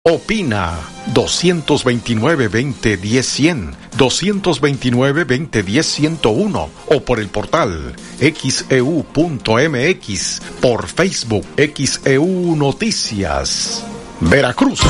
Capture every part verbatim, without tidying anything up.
Opina dos veintinueve, veinte, diez, cien, dos veintinueve, veinte, diez, ciento uno o por el portal equis e u punto eme equis, por Facebook X E U Noticias, Veracruz.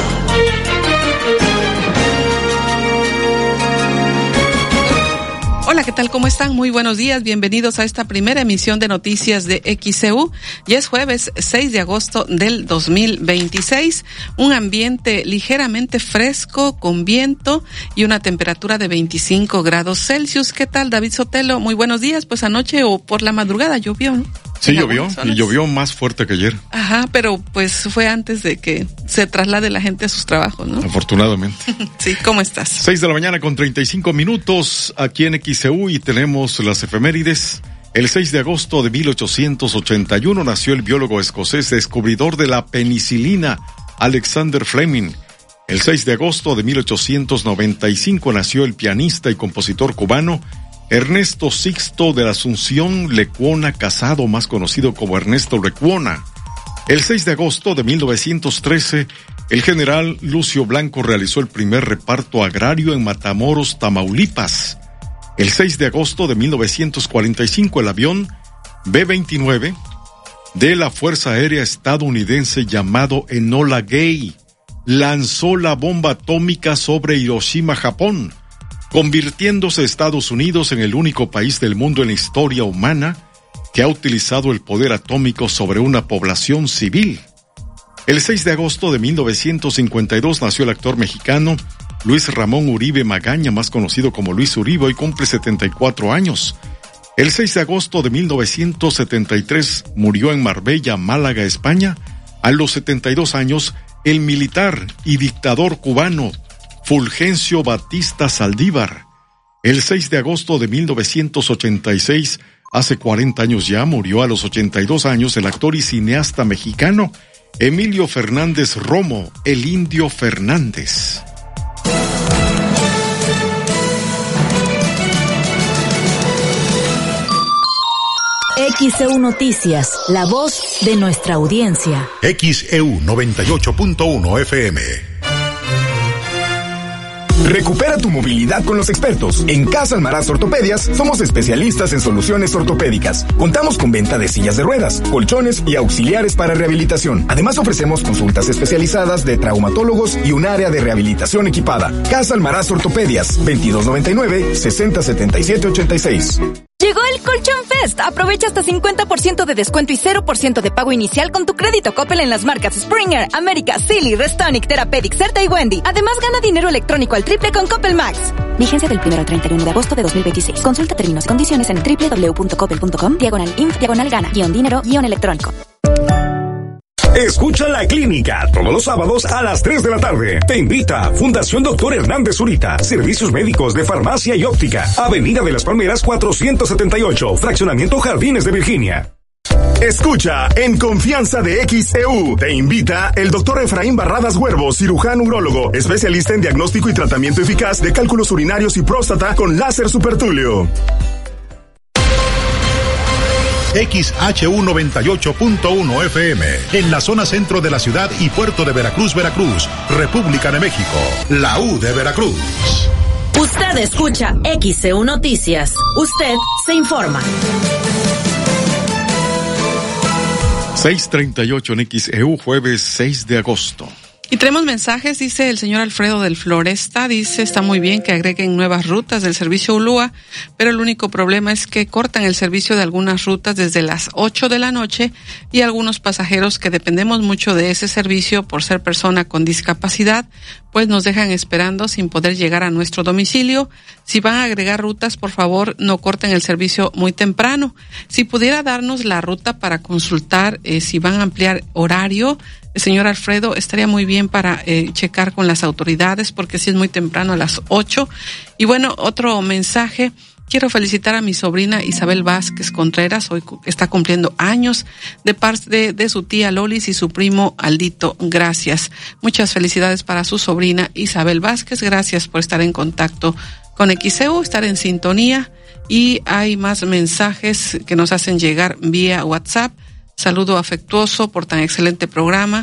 Hola, ¿qué tal? ¿Cómo están? Muy buenos días. Bienvenidos a esta primera emisión de noticias de X E U. Ya es jueves seis de agosto del dos mil veintiséis. Un ambiente ligeramente fresco, con viento y una temperatura de veinticinco grados Celsius. ¿Qué tal, David Sotelo? Muy buenos días. Pues anoche o por la madrugada llovió, ¿no? Sí, llovió, y llovió más fuerte que ayer. Ajá, pero pues fue antes de que se traslade la gente a sus trabajos, ¿no? Afortunadamente. Sí, ¿cómo estás? Seis de la mañana con treinta y cinco minutos aquí en X E U y tenemos las efemérides. El seis de agosto de mil ochocientos ochenta y uno nació el biólogo escocés descubridor de la penicilina, Alexander Fleming. El seis de agosto de mil ochocientos noventa y cinco nació el pianista y compositor cubano Ernesto Sixto de la Asunción Lecuona Casado, más conocido como Ernesto Lecuona. El seis de agosto de mil novecientos trece, el general Lucio Blanco realizó el primer reparto agrario en Matamoros, Tamaulipas. El seis de agosto de mil novecientos cuarenta y cinco, el avión B veintinueve de la Fuerza Aérea estadounidense llamado Enola Gay lanzó la bomba atómica sobre Hiroshima, Japón, convirtiéndose Estados Unidos en el único país del mundo en la historia humana que ha utilizado el poder atómico sobre una población civil. El seis de agosto de mil novecientos cincuenta y dos nació el actor mexicano Luis Ramón Uribe Magaña, más conocido como Luis Uribe, y cumple setenta y cuatro años. El seis de agosto de mil novecientos setenta y tres murió en Marbella, Málaga, España, a los setenta y dos años, el militar y dictador cubano Fulgencio Batista Saldívar. El seis de agosto de mil novecientos ochenta y seis, hace cuarenta años ya, murió a los ochenta y dos años el actor y cineasta mexicano Emilio Fernández Romo, el Indio Fernández. X E U Noticias, la voz de nuestra audiencia. X E U noventa y ocho punto uno F M. Recupera tu movilidad con los expertos. En Casa Almaraz Ortopedias somos especialistas en soluciones ortopédicas. Contamos con venta de sillas de ruedas, colchones y auxiliares para rehabilitación. Además ofrecemos consultas especializadas de traumatólogos y un área de rehabilitación equipada. Casa Almaraz Ortopedias, veintidós noventa y nueve, sesenta setenta y siete ochenta y seis. Llegó el Colchón Fest. Aprovecha hasta cincuenta por ciento de descuento y cero por ciento de pago inicial con tu crédito Coppel en las marcas Springer, América, Silly, Restonic, Therapeutic, Certa y Wendy. Además, gana dinero electrónico al triple con Coppel Max. Vigencia del primero al treinta y uno de agosto de dos mil veintiséis. Consulta términos y condiciones en doble u doble u doble u punto coppel punto com, diagonal inf, diagonal gana, guión dinero, guión electrónico. Escucha La Clínica todos los sábados a las tres de la tarde. Te invita Fundación Doctor Hernández Zurita. Servicios médicos de farmacia y óptica. Avenida de las Palmeras cuatrocientos setenta y ocho. Fraccionamiento Jardines de Virginia. Escucha En Confianza de X E U. Te invita el doctor Efraín Barradas Huervo, cirujano urólogo, especialista en diagnóstico y tratamiento eficaz de cálculos urinarios y próstata con láser supertulio. X H U noventa y ocho punto uno F M, en la zona centro de la ciudad y puerto de Veracruz, Veracruz, República de México, la U de Veracruz. Usted escucha X E U Noticias. Usted se informa. seis treinta y ocho en X E U, jueves seis de agosto. Y tenemos mensajes, dice el señor Alfredo del Floresta, dice, está muy bien que agreguen nuevas rutas del servicio Ulúa, pero el único problema es que cortan el servicio de algunas rutas desde las ocho de la noche y algunos pasajeros que dependemos mucho de ese servicio por ser persona con discapacidad, pues nos dejan esperando sin poder llegar a nuestro domicilio. Si van a agregar rutas, por favor, no corten el servicio muy temprano. Si pudiera darnos la ruta para consultar eh, si van a ampliar horario, señor Alfredo, estaría muy bien para eh, checar con las autoridades, porque sí es muy temprano, a las ocho. Y bueno, otro mensaje, quiero felicitar a mi sobrina Isabel Vázquez Contreras, hoy está cumpliendo años, de parte de, de su tía Lolis y su primo Aldito. Gracias. Muchas felicidades para su sobrina Isabel Vázquez. Gracias por estar en contacto con X E U, estar en sintonía. Y hay más mensajes que nos hacen llegar vía WhatsApp. Saludo afectuoso por tan excelente programa.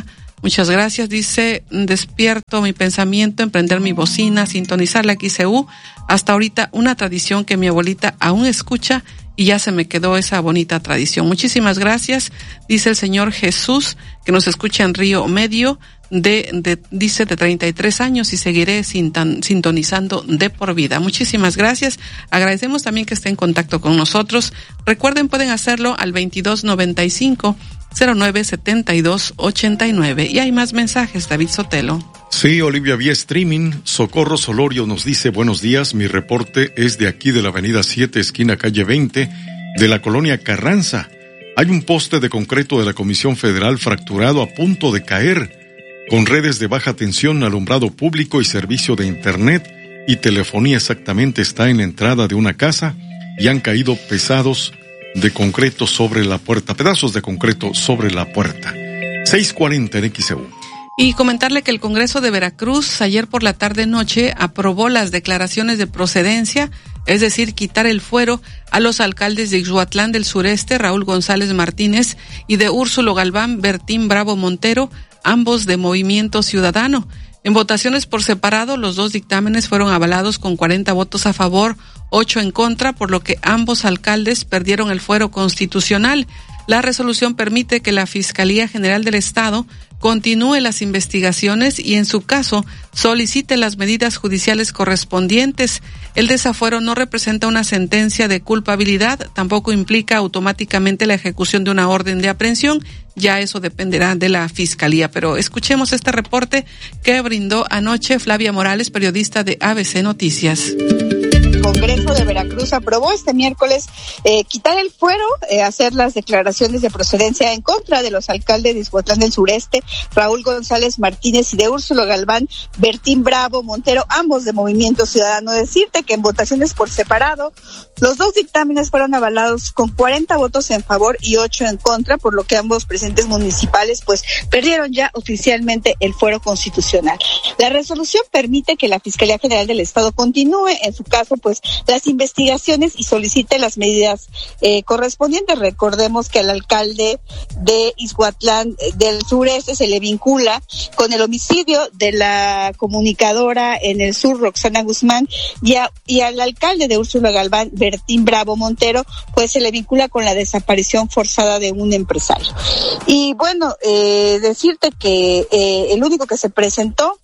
Muchas gracias. Dice, despierto mi pensamiento, emprender mi bocina, sintonizar la X C U. Hasta ahorita una tradición que mi abuelita aún escucha y ya se me quedó esa bonita tradición. Muchísimas gracias. Dice el señor Jesús, que nos escucha en Río Medio, de, de dice de treinta y tres años, y seguiré sintan, sintonizando de por vida. Muchísimas gracias. Agradecemos también que esté en contacto con nosotros. Recuerden, pueden hacerlo al veintidós noventa y cinco cero nueve setenta y dos ochenta y nueve. Y hay más mensajes, David Sotelo. Sí, Olivia, vía streaming. Socorro Solorio nos dice, buenos días, mi reporte es de aquí de la avenida siete, esquina calle veinte, de la colonia Carranza. Hay un poste de concreto de la Comisión Federal fracturado a punto de caer, con redes de baja tensión, alumbrado público y servicio de internet y telefonía. Exactamente está en la entrada de una casa y han caído pesados de concreto sobre la puerta, pedazos de concreto sobre la puerta. seis cuarenta en X E U. Y comentarle que el Congreso de Veracruz ayer por la tarde-noche aprobó las declaraciones de procedencia, es decir, quitar el fuero a los alcaldes de Ixhuatlán del Sureste, Raúl González Martínez, y de Úrsulo Galván, Bertín Bravo Montero, ambos de Movimiento Ciudadano. En votaciones por separado, los dos dictámenes fueron avalados con cuarenta votos a favor, ocho en contra, por lo que ambos alcaldes perdieron el fuero constitucional. La resolución permite que la Fiscalía General del Estado continúe las investigaciones y, en su caso, solicite las medidas judiciales correspondientes. El desafuero no representa una sentencia de culpabilidad, tampoco implica automáticamente la ejecución de una orden de aprehensión. Ya eso dependerá de la Fiscalía. Pero escuchemos este reporte que brindó anoche Flavia Morales, periodista de A B C Noticias. El Congreso de Veracruz aprobó este miércoles eh, quitar el fuero, eh, hacer las declaraciones de procedencia en contra de los alcaldes de Ixhuatlán del Sureste, Raúl González Martínez, y de Úrsulo Galván, Bertín Bravo Montero, ambos de Movimiento Ciudadano. Decirte que en votaciones por separado, los dos dictámenes fueron avalados con cuarenta votos en favor y ocho en contra, por lo que ambos presidentes municipales pues perdieron ya oficialmente el fuero constitucional. La resolución permite que la Fiscalía General del Estado continúe, en su caso, pues las investigaciones y solicite las medidas eh, correspondientes. Recordemos que al alcalde de Ixhuatlán del Sureste se le vincula con el homicidio de la comunicadora en el sur, Roxana Guzmán, y, a, y al alcalde de Úrsulo Galván, Bertín Bravo Montero, pues se le vincula con la desaparición forzada de un empresario. Y bueno, eh, decirte que eh, el único que se presentó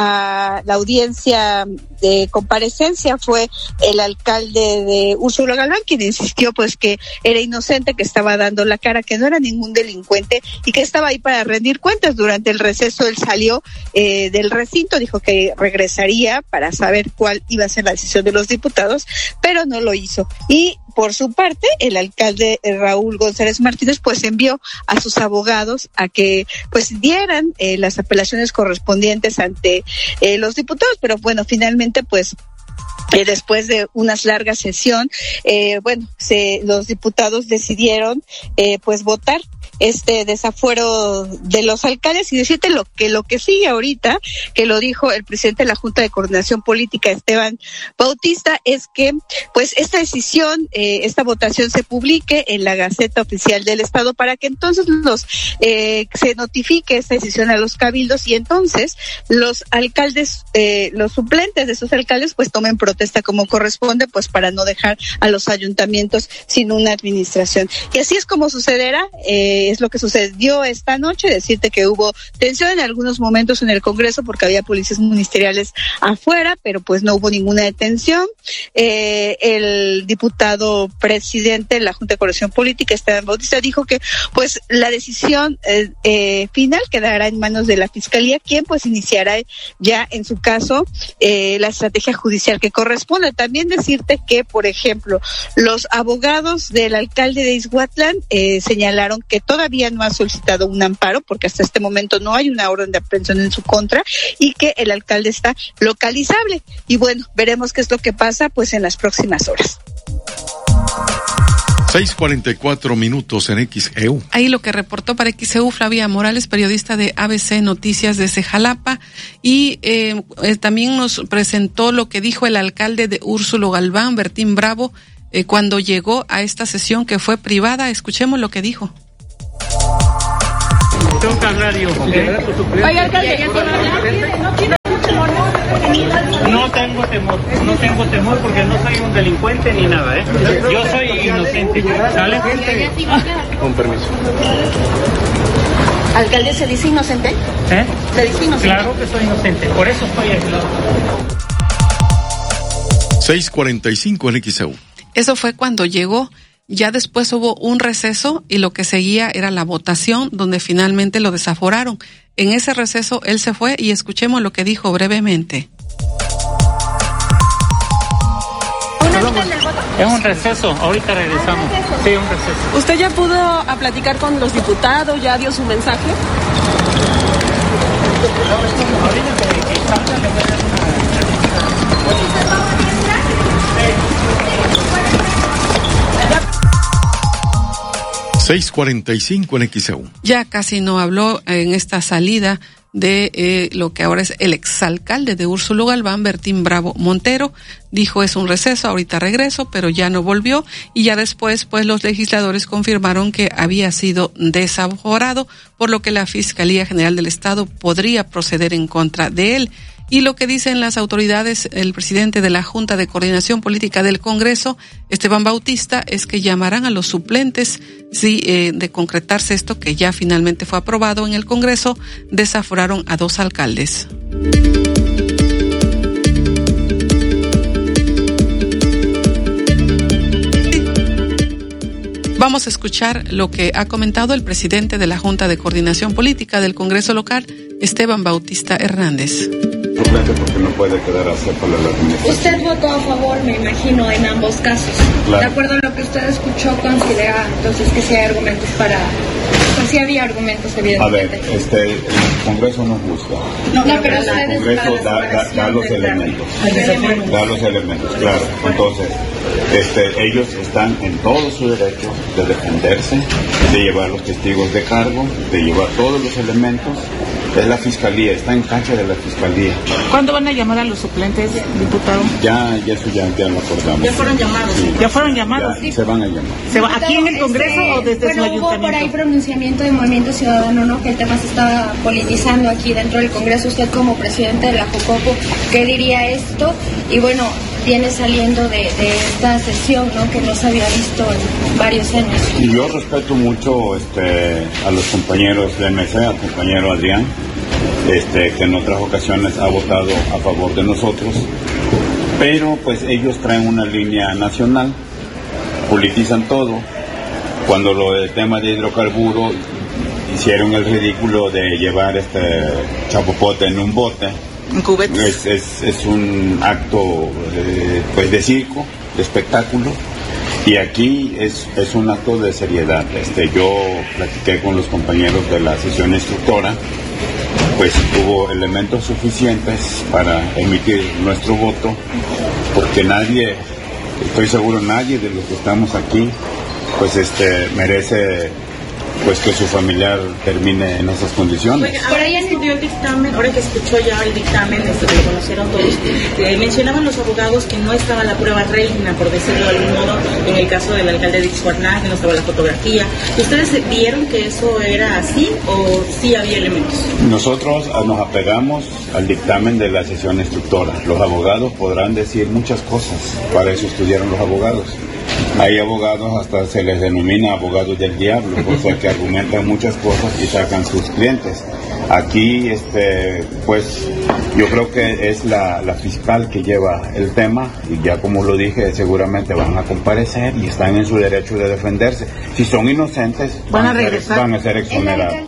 a la audiencia de comparecencia fue el alcalde de Úrsulo Galván, quien insistió pues que era inocente, que estaba dando la cara, que no era ningún delincuente y que estaba ahí para rendir cuentas. Durante el receso él salió eh, del recinto, dijo que regresaría para saber cuál iba a ser la decisión de los diputados, pero no lo hizo. Y por su parte, el alcalde Raúl González Martínez pues envió a sus abogados a que pues dieran eh, las apelaciones correspondientes ante eh, los diputados, pero bueno, finalmente pues Eh, después de una larga sesión, eh, bueno, se, los diputados decidieron eh, pues votar este desafuero de los alcaldes. Y decirte lo que lo que sigue ahorita, que lo dijo el presidente de la Junta de Coordinación Política, Esteban Bautista, es que pues esta decisión, eh, esta votación se publique en la Gaceta Oficial del Estado para que entonces los eh, se notifique esta decisión a los cabildos, y entonces los alcaldes, eh, los suplentes de esos alcaldes pues tomen protesta como corresponde, pues para no dejar a los ayuntamientos sin una administración. Y así es como sucederá, eh, es lo que sucedió esta noche. Decirte que hubo tensión en algunos momentos en el Congreso porque había policías ministeriales afuera, pero pues no hubo ninguna detención. Eh, el diputado presidente de la Junta de Coordinación Política, Esteban Bautista, dijo que pues la decisión eh, eh, final quedará en manos de la Fiscalía, quien pues iniciará ya en su caso eh, la estrategia judicial que corresponde. También decirte que, por ejemplo, los abogados del alcalde de Ixhuatlán eh, señalaron que todavía no ha solicitado un amparo porque hasta este momento no hay una orden de aprehensión en su contra y que el alcalde está localizable. Y bueno, veremos qué es lo que pasa pues en las próximas horas. seis cuarenta y cuatro minutos en X E U. Ahí lo que reportó para X E U Flavia Morales, periodista de A B C Noticias desde Jalapa, y eh, eh, también nos presentó lo que dijo el alcalde de Úrsulo Galván, Bertín Bravo, eh, cuando llegó a esta sesión que fue privada. Escuchemos lo que dijo. tengo que hablar yo. Oye, alcalde, ¿no tiene No tengo temor, no tengo temor porque no soy un delincuente ni nada, ¿eh? Yo soy inocente, ¿sale? Con permiso. ¿Alcalde se dice inocente? ¿Eh? ¿Se dice inocente? Claro que soy inocente, por eso estoy aquí. seis cuarenta y cinco en X E U. Eso fue cuando llegó. Ya después hubo un receso y lo que seguía era la votación donde finalmente lo desaforaron. En ese receso él se fue y escuchemos lo que dijo brevemente. Es un receso, ahorita regresamos. Sí, un receso. ¿Usted ya pudo a platicar con los diputados? ¿Ya dio su mensaje? seis cuarenta y cinco en X E U. Ya casi no habló en esta salida de eh, lo que ahora es el exalcalde de Úrsulo Galván, Bertín Bravo Montero. Dijo es un receso, ahorita regreso, pero ya no volvió. Y ya después, pues los legisladores confirmaron que había sido desaforado, por lo que la Fiscalía General del Estado podría proceder en contra de él. Y lo que dicen las autoridades, el presidente de la Junta de Coordinación Política del Congreso, Esteban Bautista, es que llamarán a los suplentes si eh, de concretarse esto que ya finalmente fue aprobado en el Congreso, desaforaron a dos alcaldes. Vamos a escuchar lo que ha comentado el presidente de la Junta de Coordinación Política del Congreso local, Esteban Bautista Hernández. Porque no puede quedar a cepa la administración. Usted votó a favor, me imagino, en ambos casos. Claro. De acuerdo a lo que usted escuchó, considera entonces que sí hay argumentos para... Pues sí había argumentos, evidentemente. A ver, este, el Congreso no juzga. No, no pero ustedes... El Congreso da, da, da los elementos. Da los elementos, claro. Entonces, este, ellos están en todo su derecho de defenderse, de llevar los testigos de cargo, de llevar todos los elementos. Es la Fiscalía, está en cancha de la Fiscalía. ¿Cuándo van a llamar a los suplentes, diputado? Ya, ya eso ya, ya lo acordamos. ¿Ya fueron llamados? Sí. ¿Ya fueron llamados? Ya, sí. Se van a llamar. ¿Se va, ¿Aquí en el Congreso este, o desde bueno, su ayuntamiento? Hubo por ahí pronunciamiento de Movimiento Ciudadano, ¿no? Que el tema se estaba politizando aquí dentro del Congreso. Usted como presidente de la Jucopo, ¿qué diría esto? Y bueno, viene saliendo de, de esta sesión, ¿no? Que no se había visto en varios años. Y yo respeto mucho este, a los compañeros de M C, al compañero Adrián, este, que en otras ocasiones ha votado a favor de nosotros, pero pues ellos traen una línea nacional, politizan todo. Cuando lo del tema de hidrocarburos hicieron el ridículo de llevar este chapopote en un bote, ¿en cubetas? Es, es, es un acto de, pues de circo, de espectáculo, y aquí es, es un acto de seriedad. Este, yo platiqué con los compañeros de la sesión instructora, pues hubo elementos suficientes para emitir nuestro voto, porque nadie, estoy seguro nadie de los que estamos aquí, pues este merece pues que su familiar termine en esas condiciones. Oiga, ahora ya estudió el dictamen, ahora que escuchó ya el dictamen, esto que lo conocieron todos, eh, mencionaban los abogados que no estaba la prueba reina, por decirlo de algún modo, en el caso del alcalde de Ixhuatlán, que no estaba la fotografía. ¿Ustedes vieron que eso era así o sí había elementos? Nosotros nos apegamos al dictamen de la sesión instructora. Los abogados podrán decir muchas cosas, para eso estudiaron los abogados. Hay abogados, hasta se les denomina abogados del diablo, o sea que argumentan muchas cosas y sacan sus clientes. Aquí, este, pues, yo creo que es la, la fiscal que lleva el tema, y ya como lo dije, seguramente van a comparecer y están en su derecho de defenderse. Si son inocentes, van, van, a, regresar. Ser, van a ser exonerados.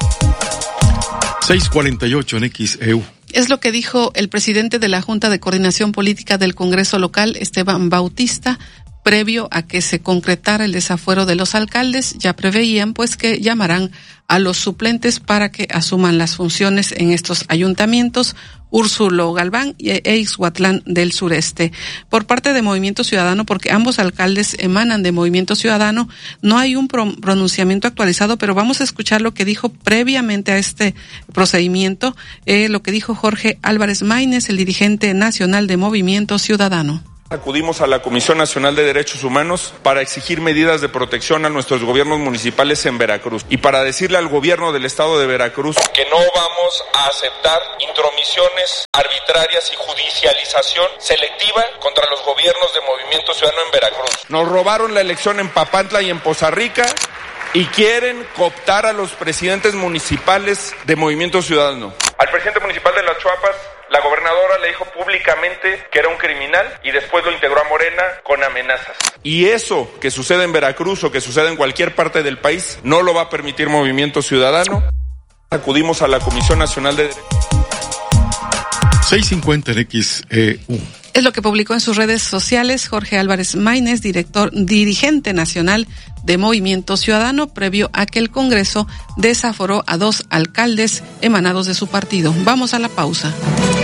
seis cuarenta y ocho en X E U. Es lo que dijo el presidente de la Junta de Coordinación Política del Congreso local, Esteban Bautista, previo a que se concretara el desafuero de los alcaldes. Ya preveían pues que llamarán a los suplentes para que asuman las funciones en estos ayuntamientos, Úrsulo Galván e Ixhuatlán del Sureste. Por parte de Movimiento Ciudadano, porque ambos alcaldes emanan de Movimiento Ciudadano, no hay un pronunciamiento actualizado, pero vamos a escuchar lo que dijo previamente a este procedimiento, eh, lo que dijo Jorge Álvarez Maínez, el dirigente nacional de Movimiento Ciudadano. Acudimos a la Comisión Nacional de Derechos Humanos para exigir medidas de protección a nuestros gobiernos municipales en Veracruz y para decirle al gobierno del estado de Veracruz que no vamos a aceptar intromisiones arbitrarias y judicialización selectiva contra los gobiernos de Movimiento Ciudadano en Veracruz. Nos robaron la elección en Papantla y en Poza Rica y quieren cooptar a los presidentes municipales de Movimiento Ciudadano. Al presidente municipal de Las Chuapas, la gobernadora le dijo públicamente que era un criminal y después lo integró a Morena con amenazas. Y eso que sucede en Veracruz o que sucede en cualquier parte del país no lo va a permitir Movimiento Ciudadano. Acudimos a la Comisión Nacional de Derechos. seiscientos cincuenta en X E U. Es lo que publicó en sus redes sociales Jorge Álvarez Maínez, director, dirigente nacional de Movimiento Ciudadano, previo a que el Congreso desaforó a dos alcaldes emanados de su partido. Vamos a la pausa.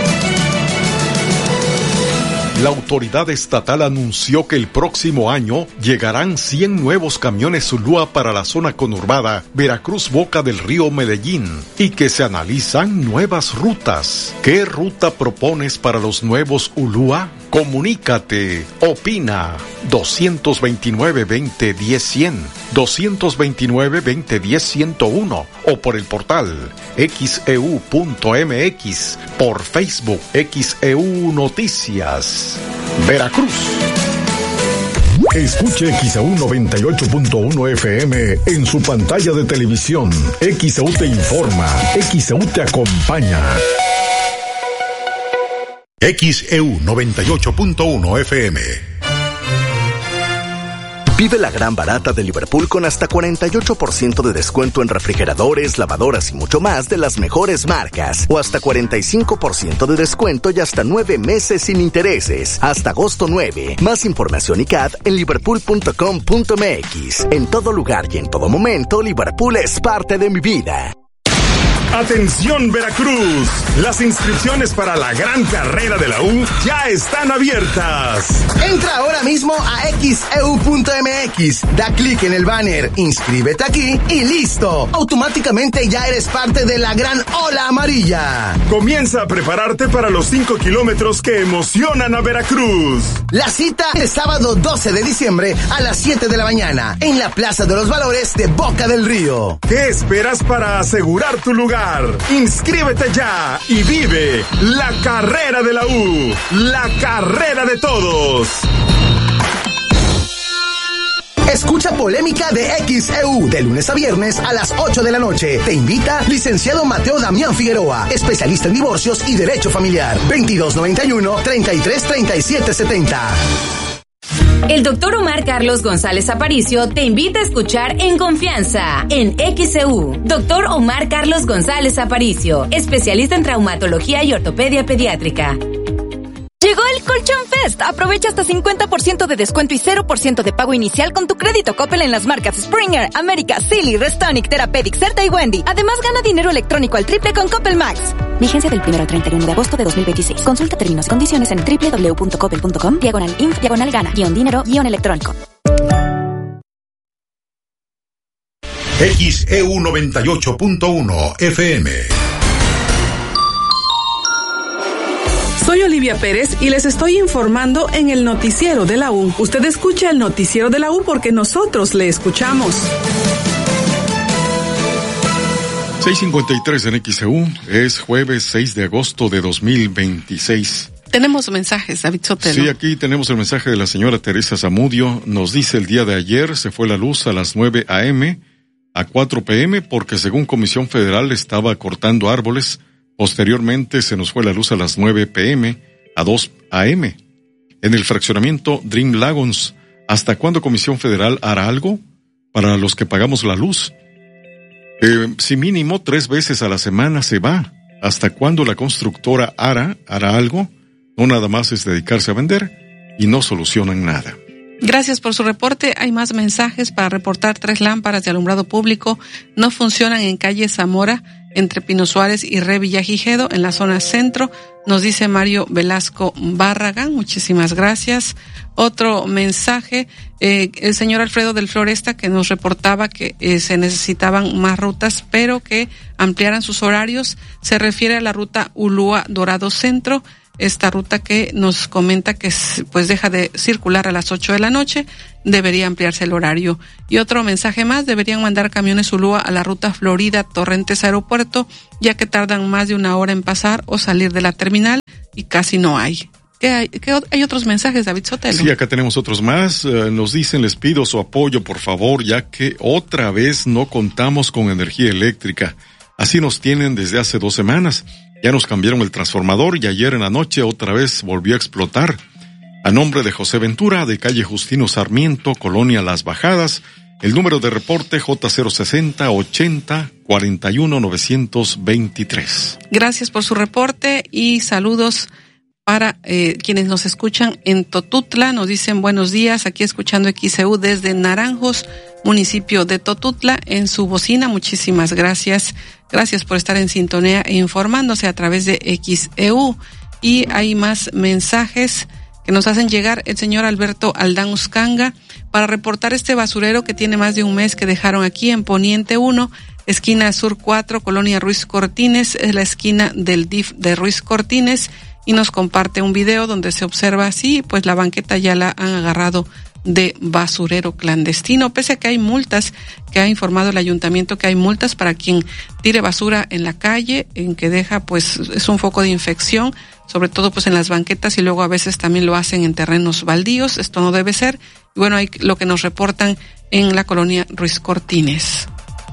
La autoridad estatal anunció que el próximo año llegarán cien nuevos camiones Zulúa para la zona conurbada Veracruz-Boca del Río Medellín y que se analizan nuevas rutas. ¿Qué ruta propones para los nuevos Ulúa? Comunícate, opina, dos veintinueve, veinte, diez, cien, dos veintinueve, veinte, diez, ciento uno o por el portal X E U punto M X, por Facebook X E U Noticias, Veracruz. Escuche X E U noventa y ocho punto uno F M en su pantalla de televisión. X E U te informa, X E U te acompaña. X E U noventa y ocho punto uno F M. Vive la gran barata de Liverpool con hasta cuarenta y ocho por ciento de descuento en refrigeradores, lavadoras y mucho más de las mejores marcas. O hasta cuarenta y cinco por ciento de descuento y hasta nueve meses sin intereses. Hasta agosto nueve. Más información y C A D en liverpool punto com punto M X. En todo lugar y en todo momento, Liverpool es parte de mi vida. Atención Veracruz, las inscripciones para la gran carrera de la U ya están abiertas. Entra ahora mismo a X E U punto M X, da clic en el banner, inscríbete aquí y listo. Automáticamente ya eres parte de la gran ola amarilla. Comienza a prepararte para los cinco kilómetros que emocionan a Veracruz. La cita es sábado doce de diciembre a las siete de la mañana en la Plaza de los Valores de Boca del Río. ¿Qué esperas para asegurar tu lugar? Inscríbete ya y vive la carrera de la U, la carrera de todos. Escucha Polémica de X E U de lunes a viernes a las ocho de la noche. Te invita licenciado Mateo Damián Figueroa, especialista en divorcios y derecho familiar. veintidós noventa y uno, treinta y tres, treinta y siete setenta. El doctor Omar Carlos González Aparicio te invita a escuchar En Confianza en X E U. Doctor Omar Carlos González Aparicio, especialista en traumatología y ortopedia pediátrica. Llegó el Colchón Fest. Aprovecha hasta cincuenta por ciento de descuento y cero por ciento de pago inicial con tu crédito Coppel en las marcas Springer, América, Silly, Restonic, Therapeutic, Certa y Wendy. Además, gana dinero electrónico al triple con Coppel Max. Vigencia del primero al treinta y uno de agosto de dos mil veintiséis. Consulta términos y condiciones en doble u doble u doble u punto coppel punto com, diagonal inf, diagonal gana, guión dinero, guión electrónico. X E U noventa y ocho punto uno F M. Soy Olivia Pérez y les estoy informando en el noticiero de la U. Usted escucha el noticiero de la U porque nosotros le escuchamos. seiscientos cincuenta y tres en X E U, es jueves seis de agosto de dos mil veintiséis. Tenemos mensajes, David Sotelo. Sí, aquí tenemos el mensaje de la señora Teresa Zamudio. Nos dice: el día de ayer se fue la luz a las nueve a eme a cuatro pe eme porque según Comisión Federal estaba cortando árboles. Posteriormente se nos fue la luz a las nueve pe eme a dos a eme. En el fraccionamiento Dream Lagons, ¿hasta cuándo Comisión Federal hará algo para los que pagamos la luz? Eh, si mínimo tres veces a la semana se va. ¿Hasta cuándo la constructora hará, hará algo? No nada más es dedicarse a vender y no solucionan nada. Gracias por su reporte. Hay más mensajes para reportar. Tres lámparas de alumbrado público no funcionan en calle Zamora, entre Pino Suárez y Re Villagigedo, en la zona centro. Nos dice Mario Velasco Barragán. Muchísimas gracias. Otro mensaje, eh, el señor Alfredo del Floresta, que nos reportaba que eh, se necesitaban más rutas, pero que ampliaran sus horarios. Se refiere a la ruta Ulúa Dorado Centro, esta ruta que nos comenta que pues deja de circular a las ocho de la noche, debería ampliarse el horario. Y otro mensaje más, deberían mandar camiones Ulúa a la ruta Florida Torrentes Aeropuerto, ya que tardan más de una hora en pasar o salir de la terminal y casi no hay. ¿Qué hay, qué, hay otros mensajes, David Sotelo? Sí, acá tenemos otros más. Uh, nos dicen, les pido su apoyo, por favor, ya que otra vez no contamos con energía eléctrica. Así nos tienen desde hace dos semanas. Ya nos cambiaron el transformador y ayer en la noche otra vez volvió a explotar. A nombre de José Ventura, de calle Justino Sarmiento, Colonia Las Bajadas, el número de reporte J cero sesenta ochenta cuarenta y uno novecientos veintitrés. Gracias por su reporte y saludos para eh, quienes nos escuchan en Totutla. Nos dicen buenos días, aquí escuchando X C U desde Naranjos, municipio de Totutla, en su bocina. Muchísimas gracias. Gracias por estar en sintonía e informándose a través de X E U. Y hay más mensajes que nos hacen llegar. El señor Alberto Aldán Uscanga, para reportar este basurero que tiene más de un mes que dejaron aquí en Poniente uno, esquina Sur cuatro, Colonia Ruiz Cortines, es la esquina del D I F de Ruiz Cortines, y nos comparte un video donde se observa así, pues la banqueta ya la han agarrado de basurero clandestino, pese a que hay multas, que ha informado el ayuntamiento que hay multas para quien tire basura en la calle, en que deja, pues es un foco de infección, sobre todo pues en las banquetas, y luego a veces también lo hacen en terrenos baldíos. Esto no debe ser. Y bueno, hay lo que nos reportan en la colonia Ruiz Cortines.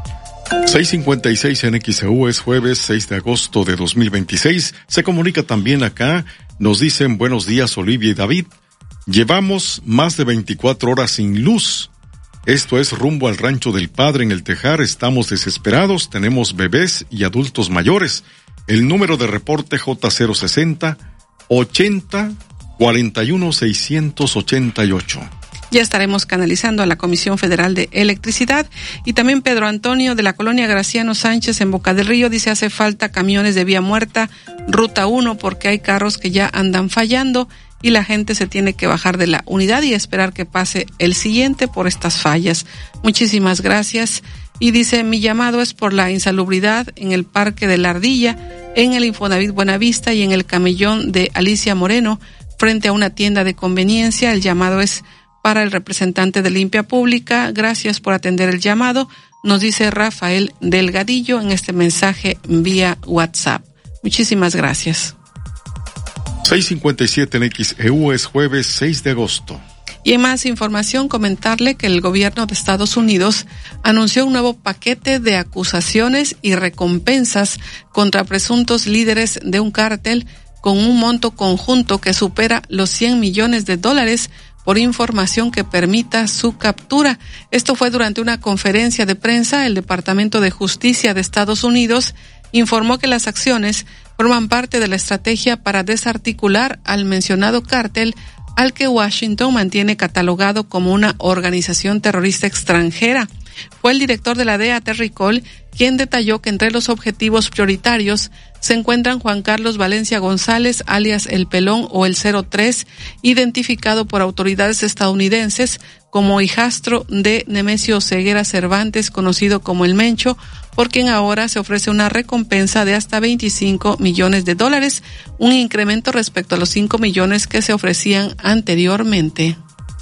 seis cincuenta y seis en X E U, es jueves seis de agosto de dos mil veintiséis. Se comunica también acá, nos dicen buenos días Olivia y David. Llevamos más de veinticuatro horas sin luz. Esto es rumbo al rancho del padre en el Tejar. Estamos desesperados, tenemos bebés y adultos mayores. El número de reporte J cero sesenta ochenta cuarenta y uno seiscientos ochenta y ocho. Ya estaremos canalizando a la Comisión Federal de Electricidad. Y también Pedro Antonio de la colonia Graciano Sánchez en Boca del Río dice hace falta camiones de vía muerta, ruta uno, porque hay carros que ya andan fallando y la gente se tiene que bajar de la unidad y esperar que pase el siguiente por estas fallas. Muchísimas gracias. Y dice, mi llamado es por la insalubridad en el Parque de la Ardilla, en el Infonavit Buenavista y en el Camellón de Alicia Moreno, frente a una tienda de conveniencia. El llamado es para el representante de Limpia Pública. Gracias por atender el llamado, nos dice Rafael Delgadillo en este mensaje vía WhatsApp. Muchísimas gracias. seis cincuenta y siete en X E U, es jueves seis de agosto. Y en más información, comentarle que el gobierno de Estados Unidos anunció un nuevo paquete de acusaciones y recompensas contra presuntos líderes de un cártel con un monto conjunto que supera los cien millones de dólares por información que permita su captura. Esto fue durante una conferencia de prensa. El Departamento de Justicia de Estados Unidos informó que las acciones forman parte de la estrategia para desarticular al mencionado cártel, al que Washington mantiene catalogado como una organización terrorista extranjera. Fue el director de la D E A, Terry Cole, quien detalló que entre los objetivos prioritarios se encuentran Juan Carlos Valencia González, alias El Pelón o el cero tres, identificado por autoridades estadounidenses como hijastro de Nemesio Ceguera Cervantes, conocido como El Mencho, por quien ahora se ofrece una recompensa de hasta veinticinco millones de dólares, un incremento respecto a los cinco millones que se ofrecían anteriormente.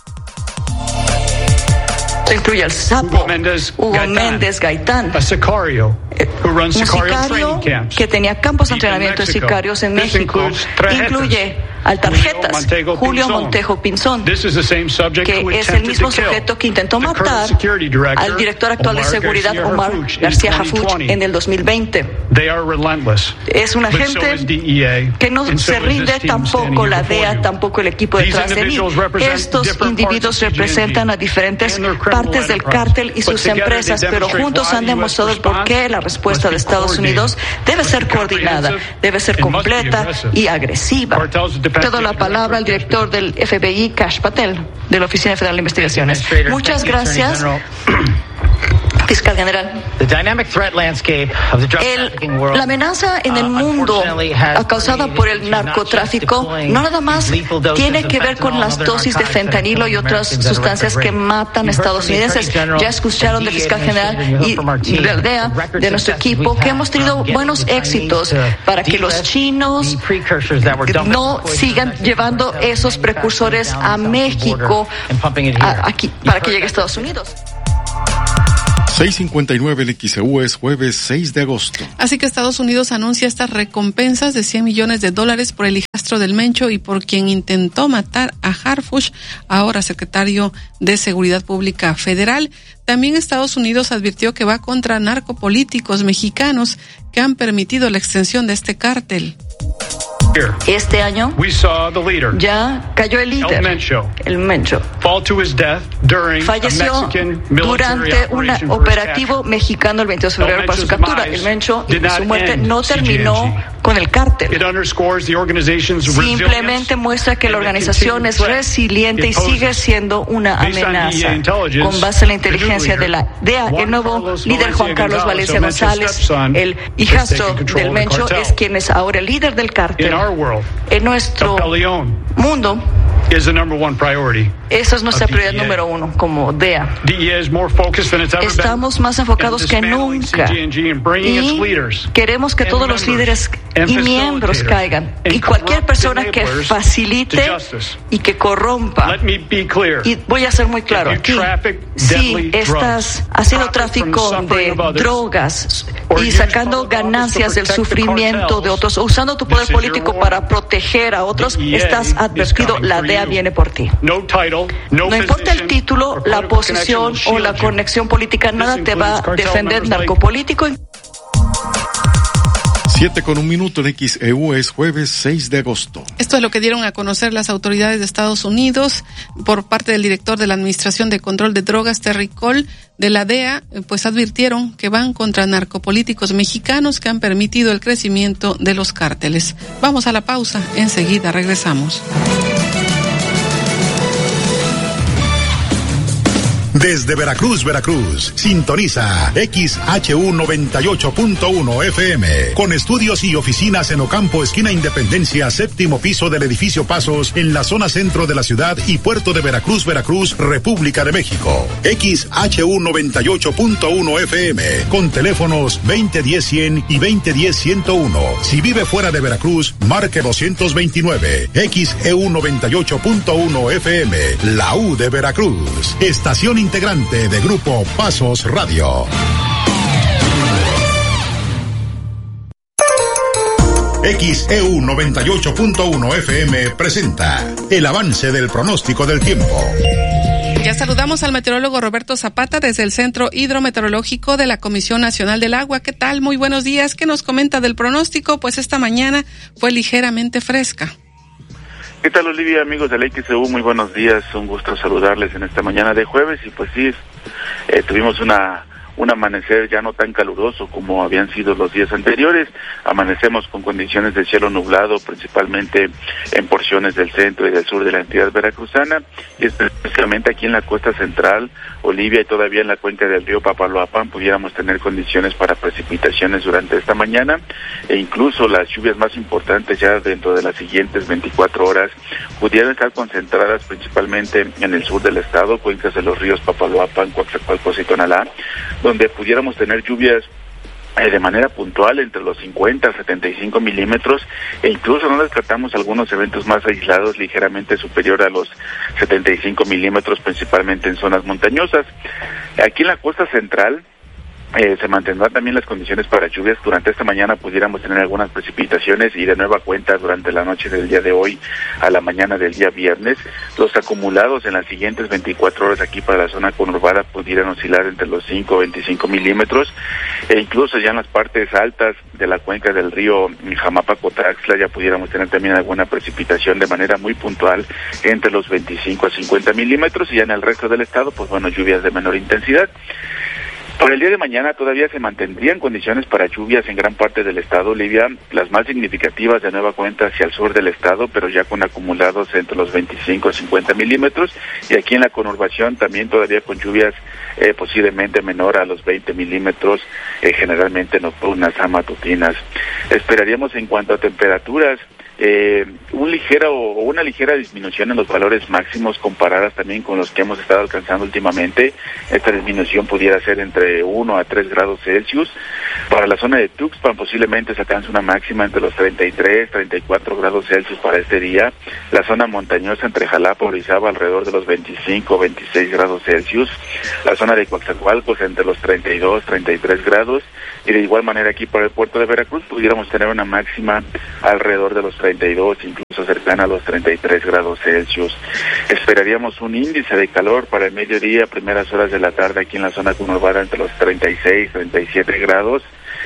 Incluye al Sapo, Hugo Méndez, Hugo Gaitán, Méndez Gaitán, a sicario, who runs un sicario sicario camps. que tenía campos de entrenamiento de sicarios en México. Incluye al Tarjetas, Julio, Julio Montejo Pinzón, que es el mismo sujeto que intentó matar al director actual de seguridad Omar García Harfuch en el dos mil veinte. Es una gente que no se rinde, tampoco la D E A, tampoco el equipo detrás de mí. Estos individuos representan a diferentes partes del cártel y sus empresas, pero juntos han demostrado el por qué la respuesta de Estados Unidos debe ser coordinada, debe ser completa y agresiva. Toda la palabra al director del F B I, Kash Patel, de la Oficina Federal de Investigaciones. Muchas gracias. fiscal general. El, la amenaza en el mundo causada por el narcotráfico no nada más tiene que ver con las dosis de fentanilo y otras sustancias que matan estadounidenses. Ya escucharon del fiscal general y de la D E A, de nuestro equipo, que hemos tenido buenos éxitos para que los chinos no sigan llevando esos precursores a México, a, aquí, para que llegue a Estados Unidos. seis cincuenta y nueve, el X E U, es jueves seis de agosto. Así que Estados Unidos anuncia estas recompensas de cien millones de dólares por el hijastro del Mencho y por quien intentó matar a Harfuch, ahora secretario de Seguridad Pública Federal. También Estados Unidos advirtió que va contra narcopolíticos mexicanos que han permitido la extensión de este cártel. Este año ya cayó el líder, el Mencho. El Mencho. Falleció durante un operativo mexicano el veintidós de febrero para su captura. El Mencho y su muerte no terminó con el cártel. Simplemente muestra que la organización es resiliente y sigue siendo una amenaza. Con base en la inteligencia de la D E A, el nuevo líder Juan Carlos Valencia González, el hijastro del Mencho, es quien es ahora el líder del cártel. En nuestro mundo, esa es nuestra prioridad número uno como D E A. Estamos más enfocados que nunca y queremos que todos los líderes y miembros caigan, y cualquier persona que facilite y que corrompa. Y voy a ser muy claro aquí, si estás haciendo tráfico de drogas y sacando ganancias del sufrimiento de otros, usando tu poder político para proteger a otros, estás advertido. La D E A viene por ti. No importa el título, la posición o la conexión política, nada te va a defender narcopolítico. Siete con un minuto en X E U, es jueves seis de agosto. Esto es lo que dieron a conocer las autoridades de Estados Unidos por parte del director de la Administración de Control de Drogas, Terry Cole, de la D E A, pues advirtieron que van contra narcopolíticos mexicanos que han permitido el crecimiento de los cárteles. Vamos a la pausa, enseguida regresamos. Desde Veracruz, Veracruz, sintoniza X H U noventa y ocho punto uno F M, con estudios y oficinas en Ocampo, esquina Independencia, séptimo piso del edificio Pasos, en la zona centro de la ciudad y puerto de Veracruz, Veracruz, República de México. X H U noventa y ocho punto uno F M, con teléfonos veinte diez cien y veinte diez ciento uno. Si vive fuera de Veracruz, marque doscientos veintinueve. X E U noventa y ocho punto uno F M, la U de Veracruz. Estación integrante de Grupo Pasos Radio. X E U noventa y ocho punto uno F M presenta el avance del pronóstico del tiempo. Ya saludamos al meteorólogo Roberto Zapata desde el Centro Hidrometeorológico de la Comisión Nacional del Agua. ¿Qué tal? Muy buenos días. ¿Qué nos comenta del pronóstico? Pues esta mañana fue ligeramente fresca. ¿Qué tal, Olivia, amigos del X E U? Muy buenos días, un gusto saludarles en esta mañana de jueves. Y pues sí, eh, tuvimos una un amanecer ya no tan caluroso como habían sido los días anteriores. Amanecemos con condiciones de cielo nublado, principalmente en porciones del centro y del sur de la entidad veracruzana, y especialmente aquí en la costa central, Olivia, y todavía en la cuenca del río Papaloapan pudiéramos tener condiciones para precipitaciones durante esta mañana, e incluso las lluvias más importantes ya dentro de las siguientes veinticuatro horas pudieran estar concentradas principalmente en el sur del estado, cuencas de los ríos Papaloapan, Coatzacoalcos y Tonalá, donde pudiéramos tener lluvias eh, de manera puntual entre los cincuenta a setenta y cinco milímetros, e incluso no descartamos algunos eventos más aislados ligeramente superior a los setenta y cinco milímetros, principalmente en zonas montañosas. Aquí en la costa central Eh, se mantendrán también las condiciones para lluvias. Durante esta mañana pudiéramos tener algunas precipitaciones y de nueva cuenta durante la noche del día de hoy a la mañana del día viernes. Los acumulados en las siguientes veinticuatro horas aquí para la zona conurbada pudieran oscilar entre los cinco a veinticinco milímetros, e incluso ya en las partes altas de la cuenca del río Jamapa-Cotaxtla ya pudiéramos tener también alguna precipitación de manera muy puntual entre los veinticinco a cincuenta milímetros, y ya en el resto del estado, pues bueno, lluvias de menor intensidad. Para el día de mañana todavía se mantendrían condiciones para lluvias en gran parte del estado, Olivia, las más significativas de nueva cuenta hacia el sur del estado, pero ya con acumulados entre los veinticinco a cincuenta milímetros, y aquí en la conurbación también todavía con lluvias eh, posiblemente menor a los veinte milímetros, eh, generalmente nocturnas a matutinas. Esperaríamos en cuanto a temperaturas, Eh, un ligero o una ligera disminución en los valores máximos comparadas también con los que hemos estado alcanzando últimamente. Esta disminución pudiera ser entre uno a tres grados Celsius. Para la zona de Tuxpan posiblemente se alcance una máxima entre los treinta y tres, treinta y cuatro grados Celsius para este día. La zona montañosa entre Jalapa y Orizaba alrededor de los veinticinco, veintiséis grados Celsius. La zona de Coatzacoalcos entre los treinta y dos, treinta y tres grados. Y de igual manera aquí para el puerto de Veracruz pudiéramos tener una máxima alrededor de los treinta y dos, incluso cercana a los treinta y tres grados Celsius. Esperaríamos un índice de calor para el mediodía, primeras horas de la tarde aquí en la zona conurbada entre los treinta y seis, treinta y siete grados.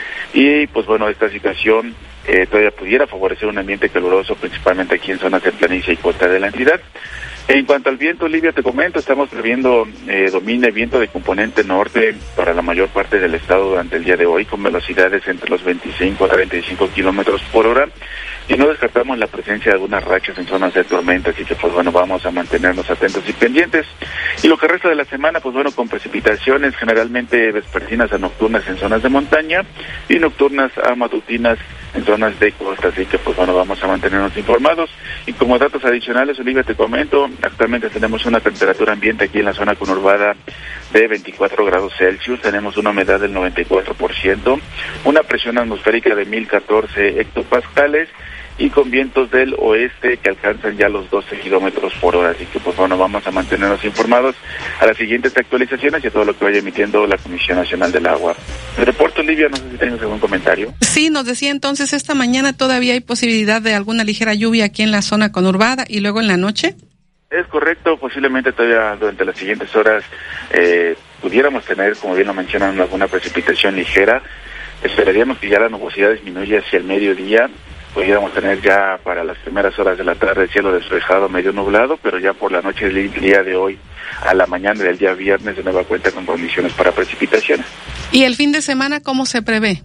Y pues bueno, esta situación eh, todavía pudiera favorecer un ambiente caluroso, principalmente aquí en zonas de planicie y costa de la entidad. En cuanto al viento, Olivia, te comento, estamos previendo eh, domine viento de componente norte para la mayor parte del estado durante el día de hoy, con velocidades entre los veinticinco a treinta y cinco kilómetros por hora, y no descartamos la presencia de algunas rachas en zonas de tormenta, así que pues bueno, vamos a mantenernos atentos y pendientes. Y lo que resta de la semana, pues bueno, con precipitaciones generalmente vespertinas a nocturnas en zonas de montaña y nocturnas a matutinas en zonas de costa, así que pues bueno, vamos a mantenernos informados. Y como datos adicionales, Olivia, te comento, actualmente tenemos una temperatura ambiente aquí en la zona conurbada de veinticuatro grados Celsius, tenemos una humedad del noventa y cuatro por ciento, una presión atmosférica de mil catorce hectopascales y con vientos del oeste que alcanzan ya los doce kilómetros por hora, así que pues bueno, vamos a mantenernos informados a las siguientes actualizaciones y a todo lo que vaya emitiendo la Comisión Nacional del Agua. El reporte, Olivia, no sé si tienes algún comentario. Sí, nos decía entonces esta mañana todavía hay posibilidad de alguna ligera lluvia aquí en la zona conurbada y luego en la noche. Es correcto, posiblemente todavía durante las siguientes horas eh, pudiéramos tener, como bien lo mencionan, alguna precipitación ligera. Esperaríamos que ya la nubosidad disminuya hacia el mediodía, pudiéramos tener ya para las primeras horas de la tarde cielo despejado, medio nublado, pero ya por la noche del día de hoy a la mañana del día viernes de nueva cuenta con condiciones para precipitaciones. ¿Y el fin de semana cómo se prevé?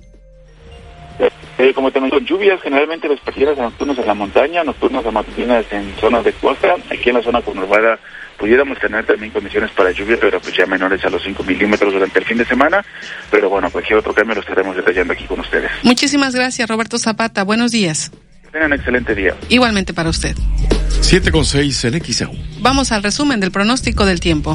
Eh, como tenemos con lluvias generalmente vespertinas a nocturnas en la montaña, nocturnas a matutinas en zonas de costa. Aquí en la zona conurbada pudiéramos tener también condiciones para lluvia, pero pues ya menores a los cinco milímetros durante el fin de semana. Pero bueno, cualquier otro cambio lo estaremos detallando aquí con ustedes. Muchísimas gracias, Roberto Zapata. Buenos días. Que tengan un excelente día. Igualmente para usted. siete con seis en X E U. Vamos al resumen del pronóstico del tiempo.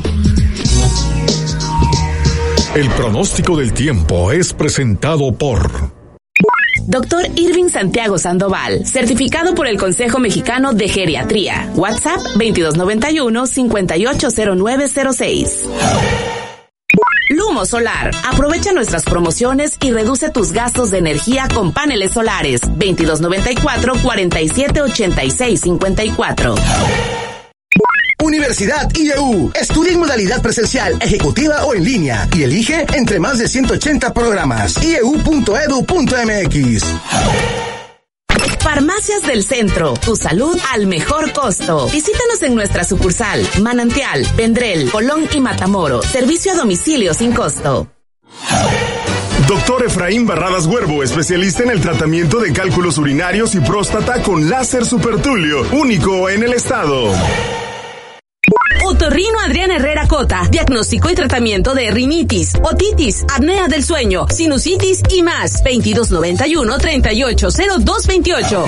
El pronóstico del tiempo es presentado por Doctor Irving Santiago Sandoval, certificado por el Consejo Mexicano de Geriatría. WhatsApp veintidós noventa y uno, cincuenta y ocho cero nueve cero seis. Lumo Solar. Aprovecha nuestras promociones y reduce tus gastos de energía con paneles solares. veintidós noventa y cuatro, cuarenta y siete ochenta y seis cincuenta y cuatro. Universidad I E U. Estudia en modalidad presencial, ejecutiva o en línea y elige entre más de ciento ochenta programas. i e u punto e d u punto m x. Farmacias del Centro, tu salud al mejor costo. Visítanos en nuestra sucursal, Manantial, Vendrell, Colón y Matamoros. Servicio a domicilio sin costo. Doctor Efraín Barradas Huervo, especialista en el tratamiento de cálculos urinarios y próstata con láser supertulio, único en el estado. Otorrino Adrián Herrera Cota, diagnóstico y tratamiento de rinitis, otitis, apnea del sueño, sinusitis y más. veintidós noventa y uno, treinta y ocho cero dos veintiocho.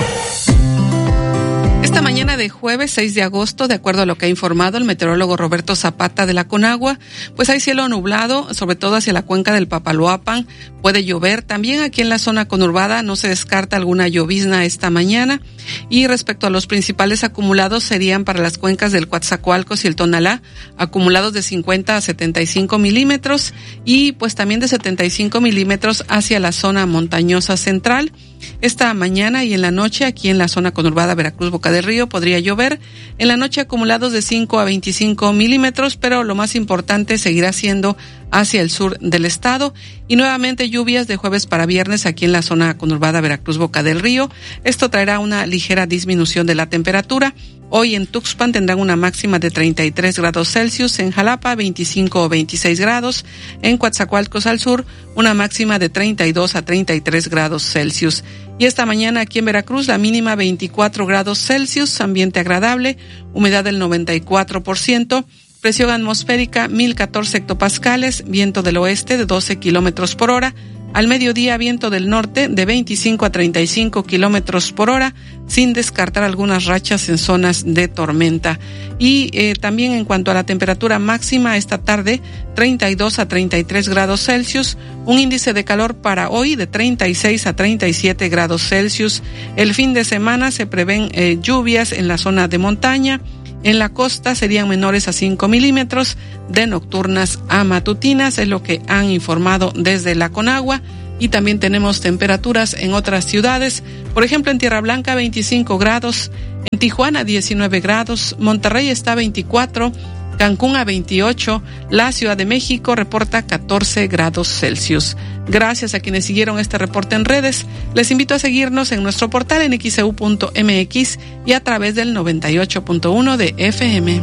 Esta mañana de jueves seis de agosto, de acuerdo a lo que ha informado el meteorólogo Roberto Zapata de la Conagua, pues hay cielo nublado, sobre todo hacia la cuenca del Papaloapan, puede llover. También aquí en la zona conurbada no se descarta alguna llovizna esta mañana. Y respecto a los principales acumulados serían para las cuencas del Coatzacoalcos y el Tonalá, acumulados de cincuenta a setenta y cinco milímetros y pues también de setenta y cinco milímetros hacia la zona montañosa central. Esta mañana y en la noche aquí en la zona conurbada Veracruz Boca del Río podría llover. En la noche acumulados de cinco a veinticinco milímetros, pero lo más importante seguirá siendo hacia el sur del estado. Y nuevamente lluvias de jueves para viernes aquí en la zona conurbada Veracruz-Boca del Río. Esto traerá una ligera disminución de la temperatura. Hoy en Tuxpan tendrán una máxima de treinta y tres grados Celsius, en Jalapa veinticinco o veintiséis grados, en Coatzacoalcos al sur una máxima de treinta y dos a treinta y tres grados Celsius. Y esta mañana aquí en Veracruz la mínima veinticuatro grados Celsius, ambiente agradable, humedad del noventa y cuatro por ciento, presión atmosférica mil catorce hectopascales, viento del oeste de doce kilómetros por hora. Al mediodía, viento del norte de veinticinco a treinta y cinco kilómetros por hora, sin descartar algunas rachas en zonas de tormenta. Y eh, también en cuanto a la temperatura máxima esta tarde, treinta y dos a treinta y tres grados Celsius, un índice de calor para hoy de treinta y seis a treinta y siete grados Celsius. El fin de semana se prevén eh, lluvias en la zona de montaña. En la costa serían menores a cinco milímetros, de nocturnas a matutinas, es lo que han informado desde la Conagua. Y también tenemos temperaturas en otras ciudades, por ejemplo en Tierra Blanca veinticinco grados, en Tijuana diecinueve grados, Monterrey está a veinticuatro, Cancún a veintiocho, la Ciudad de México reporta catorce grados Celsius. Gracias a quienes siguieron este reporte en redes. Les invito a seguirnos en nuestro portal en x e u punto m x y a través del noventa y ocho punto uno de F M.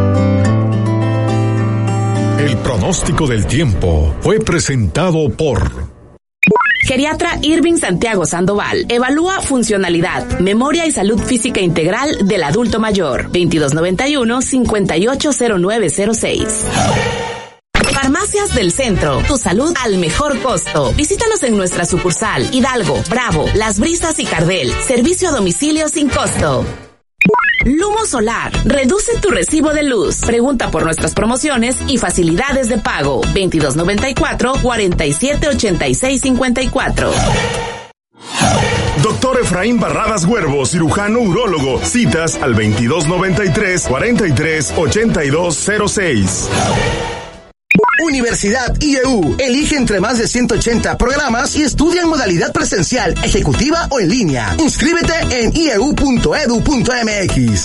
El pronóstico del tiempo fue presentado por Geriatra Irving Santiago Sandoval. Evalúa funcionalidad, memoria y salud física integral del adulto mayor. veintidós noventa y uno, cincuenta y ocho cero nueve cero seis. Farmacias del Centro, tu salud al mejor costo. Visítanos en nuestra sucursal Hidalgo, Bravo, Las Brisas y Cardel. Servicio a domicilio sin costo. Lumo Solar, reduce tu recibo de luz. Pregunta por nuestras promociones y facilidades de pago. veintidós noventa y cuatro, cuarenta y siete ochenta y seis cincuenta y cuatro. Doctor Efraín Barradas Huervo, cirujano urólogo. Citas al veintidós noventa y tres, cuarenta y tres ochenta y dos cero seis. Universidad I E U. Elige entre más de ciento ochenta programas y estudia en modalidad presencial, ejecutiva o en línea. Inscríbete en i e u punto e d u punto m x.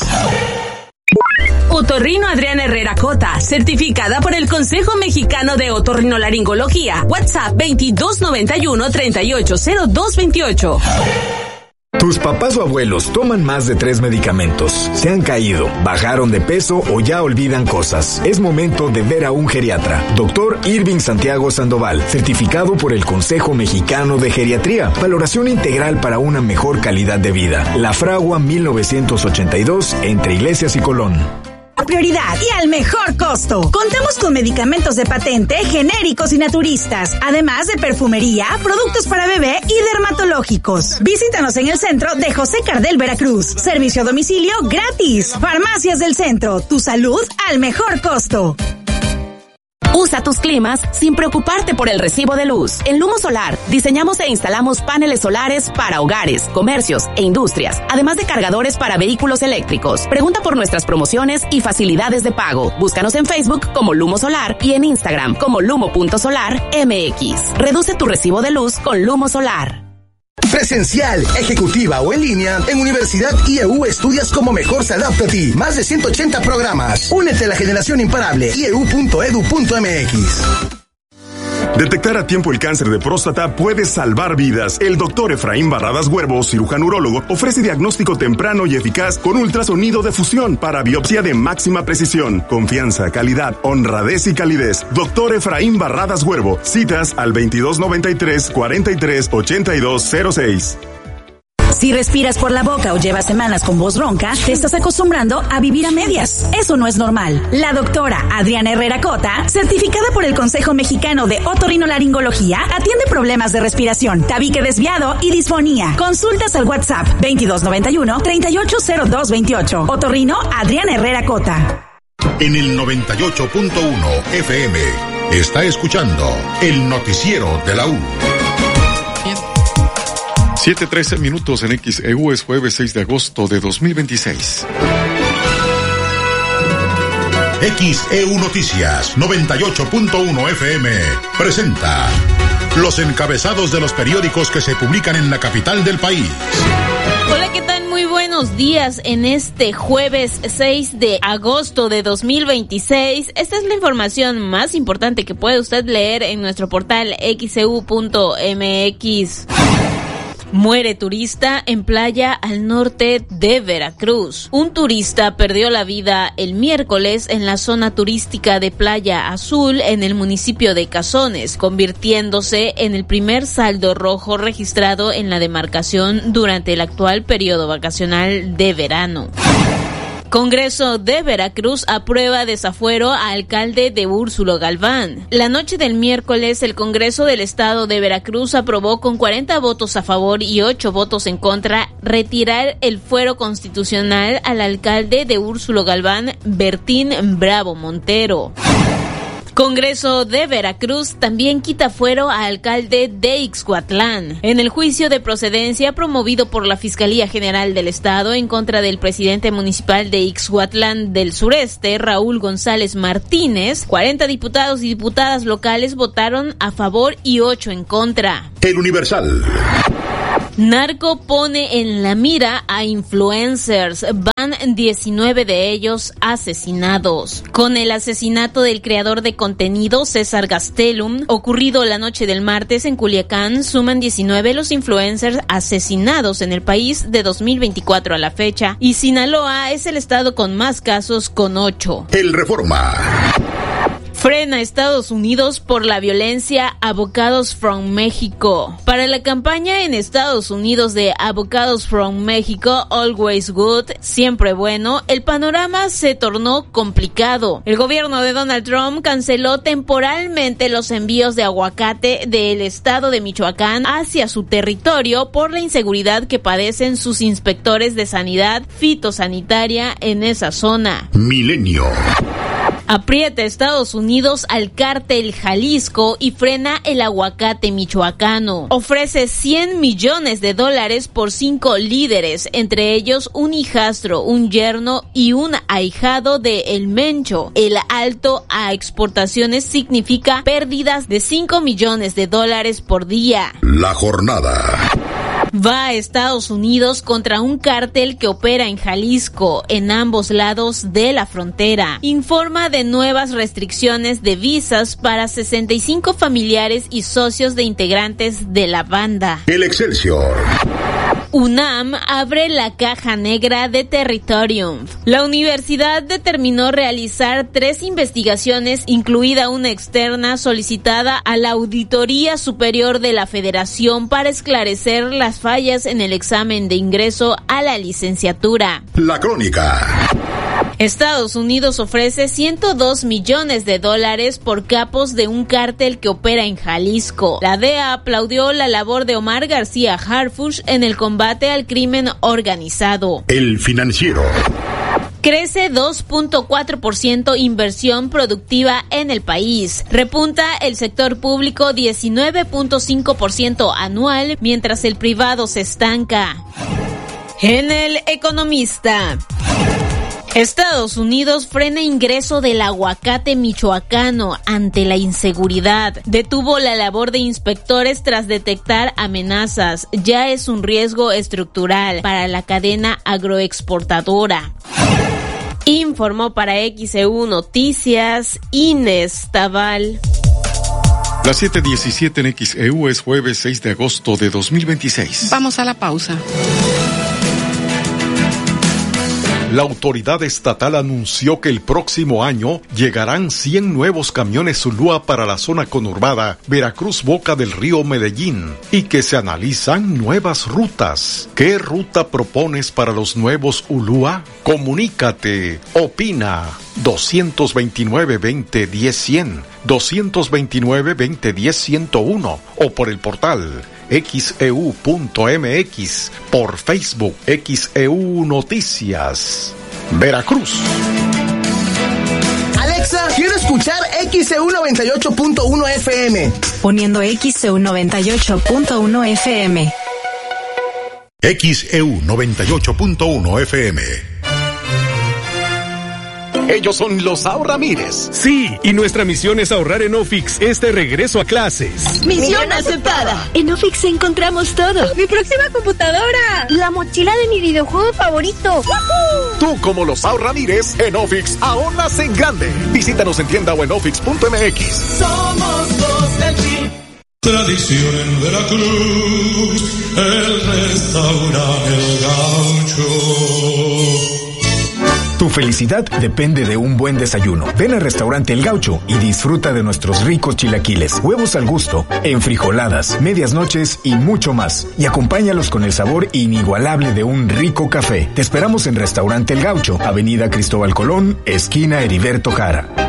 Otorrino Adriana Herrera Cota, certificada por el Consejo Mexicano de Otorrinolaringología. WhatsApp veintidós noventa y uno, treinta y ocho cero dos veintiocho. Tus papás o abuelos toman más de tres medicamentos, se han caído, bajaron de peso o ya olvidan cosas. Es momento de ver a un geriatra. Doctor Irving Santiago Sandoval, certificado por el Consejo Mexicano de Geriatría. Valoración integral para una mejor calidad de vida. La Fragua mil novecientos ochenta y dos, entre Iglesias y Colón. Prioridad y al mejor costo. Contamos con medicamentos de patente, genéricos y naturistas, además de perfumería, productos para bebé y dermatológicos. Visítanos en el centro de José Cardel, Veracruz. Servicio a domicilio gratis. Farmacias del Centro, tu salud al mejor costo. Usa tus climas sin preocuparte por el recibo de luz. En Lumo Solar, diseñamos e instalamos paneles solares para hogares, comercios e industrias, además de cargadores para vehículos eléctricos. Pregunta por nuestras promociones y facilidades de pago. Búscanos en Facebook como Lumo Solar y en Instagram como lumo punto solar m x. Reduce tu recibo de luz con Lumo Solar. Presencial, ejecutiva o en línea, en Universidad I E U estudias como mejor se adapta a ti. Más de ciento ochenta programas. Únete a la generación imparable. i e u punto e d u punto m x. Detectar a tiempo el cáncer de próstata puede salvar vidas. El doctor Efraín Barradas Huervo, cirujano urólogo, ofrece diagnóstico temprano y eficaz con ultrasonido de fusión para biopsia de máxima precisión. Confianza, calidad, honradez y calidez. Doctor Efraín Barradas Huervo. Citas al veintidós noventa y tres, cuarenta y tres ochenta y dos cero seis. Si respiras por la boca o llevas semanas con voz ronca, te estás acostumbrando a vivir a medias. Eso no es normal. La doctora Adriana Herrera Cota, certificada por el Consejo Mexicano de Otorrinolaringología, atiende problemas de respiración, tabique desviado y disfonía. Consultas al WhatsApp veintidós noventa y uno, treinta y ocho cero dos veintiocho. Otorrino Adriana Herrera Cota. En el noventa y ocho punto uno F M está escuchando el noticiero de la U. siete trece minutos en X E U, es jueves seis de agosto de dos mil veintiséis. X E U Noticias noventa y ocho punto uno F M presenta los encabezados de los periódicos que se publican en la capital del país. Hola, Hola, ¿qué tal? Muy buenos días en este jueves seis de agosto de dos mil veintiséis. Esta es la información más importante que puede usted leer en nuestro portal equis e u punto eme equis. Muere turista en playa al norte de Veracruz. Un turista perdió la vida el miércoles en la zona turística de Playa Azul en el municipio de Cazones, convirtiéndose en el primer saldo rojo registrado en la demarcación durante el actual periodo vacacional de verano. Congreso de Veracruz aprueba desafuero a alcalde de Úrsulo Galván. La noche del miércoles, el Congreso del Estado de Veracruz aprobó con cuarenta votos a favor y ocho votos en contra retirar el fuero constitucional al alcalde de Úrsulo Galván, Bertín Bravo Montero. Congreso de Veracruz también quita fuero a alcalde de Ixhuatlán. En el juicio de procedencia promovido por la Fiscalía General del Estado en contra del presidente municipal de Ixhuatlán del Sureste, Raúl González Martínez, cuarenta diputados y diputadas locales votaron a favor y ocho en contra. El Universal. Narco pone en la mira a influencers. Van diecinueve de ellos asesinados. Con el asesinato del creador de contenido César Gastelum, ocurrido la noche del martes en Culiacán, suman diecinueve los influencers asesinados en el país de dos mil veinticuatro a la fecha, y Sinaloa es el estado con más casos con ocho. El Reforma. Frena Estados Unidos por la violencia Avocados from México. Para la campaña en Estados Unidos de Avocados from México, Always Good, siempre bueno, el panorama se tornó complicado. El gobierno de Donald Trump canceló temporalmente los envíos de aguacate del estado de Michoacán hacia su territorio por la inseguridad que padecen sus inspectores de sanidad fitosanitaria en esa zona. Milenio. Aprieta Estados Unidos al cártel Jalisco y frena el aguacate michoacano. Ofrece cien millones de dólares por cinco líderes, entre ellos un hijastro, un yerno y un ahijado de El Mencho. El alto a exportaciones significa pérdidas de cinco millones de dólares por día. La jornada. Va a Estados Unidos contra un cártel que opera en Jalisco, en ambos lados de la frontera. Informa de nuevas restricciones de visas para sesenta y cinco familiares y socios de integrantes de la banda. El Excelsior. UNAM abre la caja negra de Territorium. La universidad determinó realizar tres investigaciones, incluida una externa solicitada a la Auditoría Superior de la Federación para esclarecer las fallas en el examen de ingreso a la licenciatura. La Crónica. Estados Unidos ofrece ciento dos millones de dólares por capos de un cártel que opera en Jalisco. La D E A aplaudió la labor de Omar García Harfuch en el combate al crimen organizado. El Financiero. Crece dos punto cuatro por ciento inversión productiva en el país. Repunta el sector público diecinueve punto cinco por ciento anual, mientras el privado se estanca. En El Economista. Estados Unidos frena ingreso del aguacate michoacano ante la inseguridad. Detuvo la labor de inspectores tras detectar amenazas. Ya es un riesgo estructural para la cadena agroexportadora. Informó para X E U Noticias Inés Tabal. Las siete diecisiete en X E U, es jueves seis de agosto de dos mil veintiséis. Vamos a la pausa. La autoridad estatal anunció que el próximo año llegarán cien nuevos camiones Zulúa para la zona conurbada Veracruz-Boca del Río Medellín y que se analizan nuevas rutas. ¿Qué ruta propones para los nuevos Ulúa? Comunícate, opina. dos veintinueve, veinte, diez, cien, dos veintinueve, veinte, diez, ciento uno o por el portal equis e u punto eme equis, por Facebook X E U Noticias. Veracruz. Alexa, quiero escuchar X E U noventa y ocho punto uno F M. Poniendo X E U noventa y ocho punto uno F M. X E U noventa y ocho punto uno F M. Ellos son los Ahorra Ramírez. Sí, y nuestra misión es ahorrar en Ofix este regreso a clases. Misión aceptada. En Ofix encontramos todo. Mi próxima computadora. La mochila de mi videojuego favorito. ¡Woohoo! Tú, como los Ahorra Ramírez, en Ofix ahorras en grande. Visítanos en tienda o en ofix punto m x. Somos los del Team. Tradición en Veracruz, el restaurante El Gaucho. Tu felicidad depende de un buen desayuno. Ven al restaurante El Gaucho y disfruta de nuestros ricos chilaquiles, huevos al gusto, enfrijoladas, medias noches y mucho más. Y acompáñalos con el sabor inigualable de un rico café. Te esperamos en Restaurante El Gaucho, Avenida Cristóbal Colón, esquina Heriberto Jara.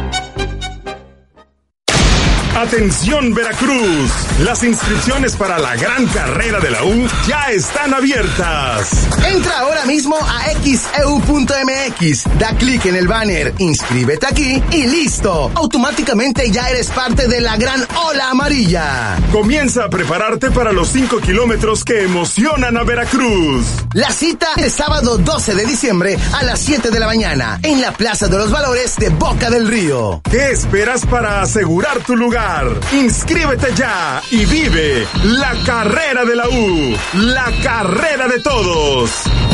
Atención Veracruz, las inscripciones para la gran carrera de la U ya están abiertas. Entra ahora mismo a x e u punto m x, da clic en el banner, inscríbete aquí y listo. Automáticamente ya eres parte de la gran ola amarilla. Comienza a prepararte para los cinco kilómetros que emocionan a Veracruz. La cita es sábado doce de diciembre a las siete de la mañana en la Plaza de los Valores de Boca del Río. ¿Qué esperas para asegurar tu lugar? Inscríbete ya y vive la carrera de la U, la carrera de todos.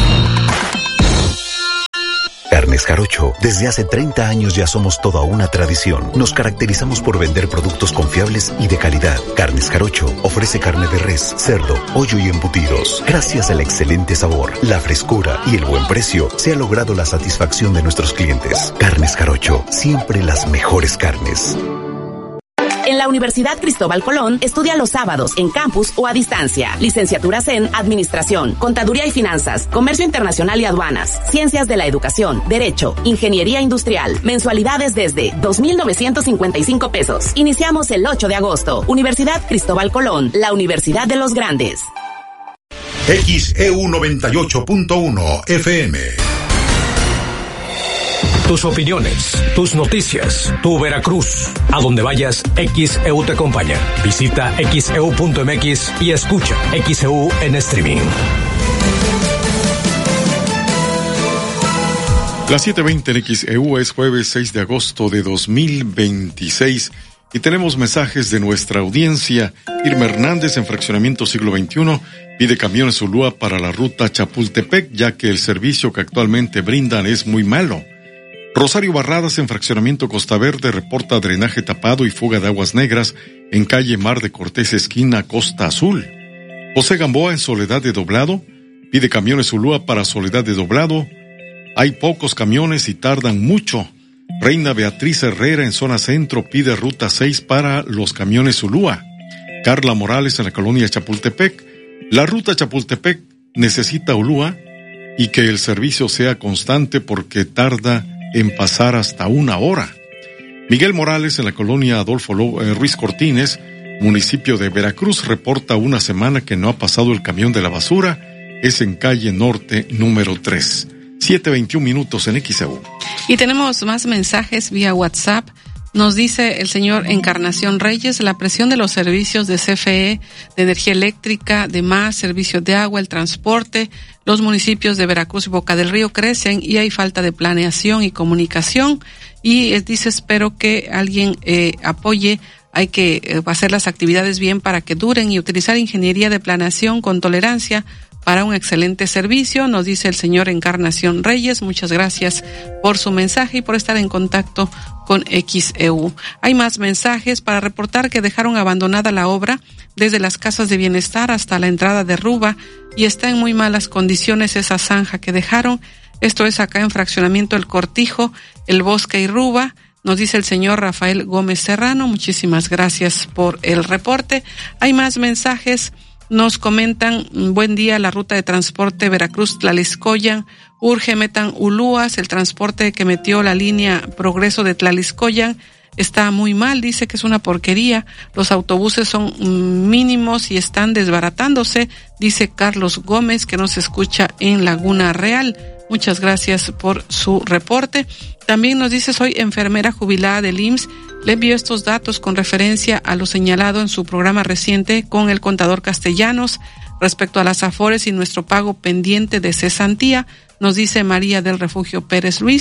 Carnes Jarocho. Desde hace treinta años ya somos toda una tradición. Nos caracterizamos por vender productos confiables y de calidad. Carnes Jarocho ofrece carne de res, cerdo, pollo y embutidos. Gracias al excelente sabor, la frescura y el buen precio, se ha logrado la satisfacción de nuestros clientes. Carnes Jarocho, siempre las mejores carnes. En la Universidad Cristóbal Colón, estudia los sábados en campus o a distancia. Licenciaturas en Administración, Contaduría y Finanzas, Comercio Internacional y Aduanas, Ciencias de la Educación, Derecho, Ingeniería Industrial. Mensualidades desde dos mil novecientos cincuenta y cinco pesos. Iniciamos el ocho de agosto. Universidad Cristóbal Colón, la Universidad de los Grandes. X E U noventa y ocho punto uno F M. Tus opiniones, tus noticias, tu Veracruz. A donde vayas, X E U te acompaña. Visita x e u punto m x y escucha X E U en streaming. Las siete veinte en X E U, es jueves seis de agosto de dos mil veintiséis y tenemos mensajes de nuestra audiencia. Irma Hernández, en Fraccionamiento Siglo veintiuno, pide camiones Ulúa para la ruta Chapultepec, ya que el servicio que actualmente brindan es muy malo. Rosario Barradas, en Fraccionamiento Costa Verde, reporta drenaje tapado y fuga de aguas negras en calle Mar de Cortés, esquina Costa Azul. José Gamboa, en Soledad de Doblado, pide camiones Ulúa para Soledad de Doblado. Hay pocos camiones y tardan mucho. Reina Beatriz Herrera, en Zona Centro, pide ruta seis para los camiones Ulúa. Carla Morales, en la colonia Chapultepec, la ruta Chapultepec necesita Ulúa y que el servicio sea constante porque tarda en pasar hasta una hora. Miguel Morales, en la colonia Adolfo eh, Ruiz Cortines, municipio de Veracruz, reporta una semana que no ha pasado el camión de la basura. Es en calle Norte número tres. siete veintiún minutos en X E U. Y tenemos más mensajes vía WhatsApp. Nos dice el señor Encarnación Reyes, la presión de los servicios de C F E, de energía eléctrica, de más servicios de agua, el transporte, los municipios de Veracruz y Boca del Río crecen y hay falta de planeación y comunicación. Y eh, dice, espero que alguien eh, apoye, hay que eh, hacer las actividades bien para que duren y utilizar ingeniería de planeación con tolerancia para un excelente servicio, nos dice el señor Encarnación Reyes. Muchas gracias por su mensaje y por estar en contacto con X E U. Hay más mensajes para reportar que dejaron abandonada la obra desde las casas de bienestar hasta la entrada de Ruba y está en muy malas condiciones esa zanja que dejaron. Esto es acá en Fraccionamiento El Cortijo, El Bosque y Ruba. Nos dice el señor Rafael Gómez Serrano. Muchísimas gracias por el reporte. Hay más mensajes. Nos comentan, buen día, la ruta de transporte Veracruz-Tlaliscoyan, urge metan Ulúas, el transporte que metió la línea Progreso de Tlaliscoyan está muy mal, dice que es una porquería, los autobuses son mínimos y están desbaratándose, dice Carlos Gómez, que nos escucha en Laguna Real. Muchas gracias por su reporte. También nos dice, soy enfermera jubilada del I M S S. Le envío estos datos con referencia a lo señalado en su programa reciente con el contador Castellanos respecto a las afores y nuestro pago pendiente de cesantía. Nos dice María del Refugio Pérez Luis,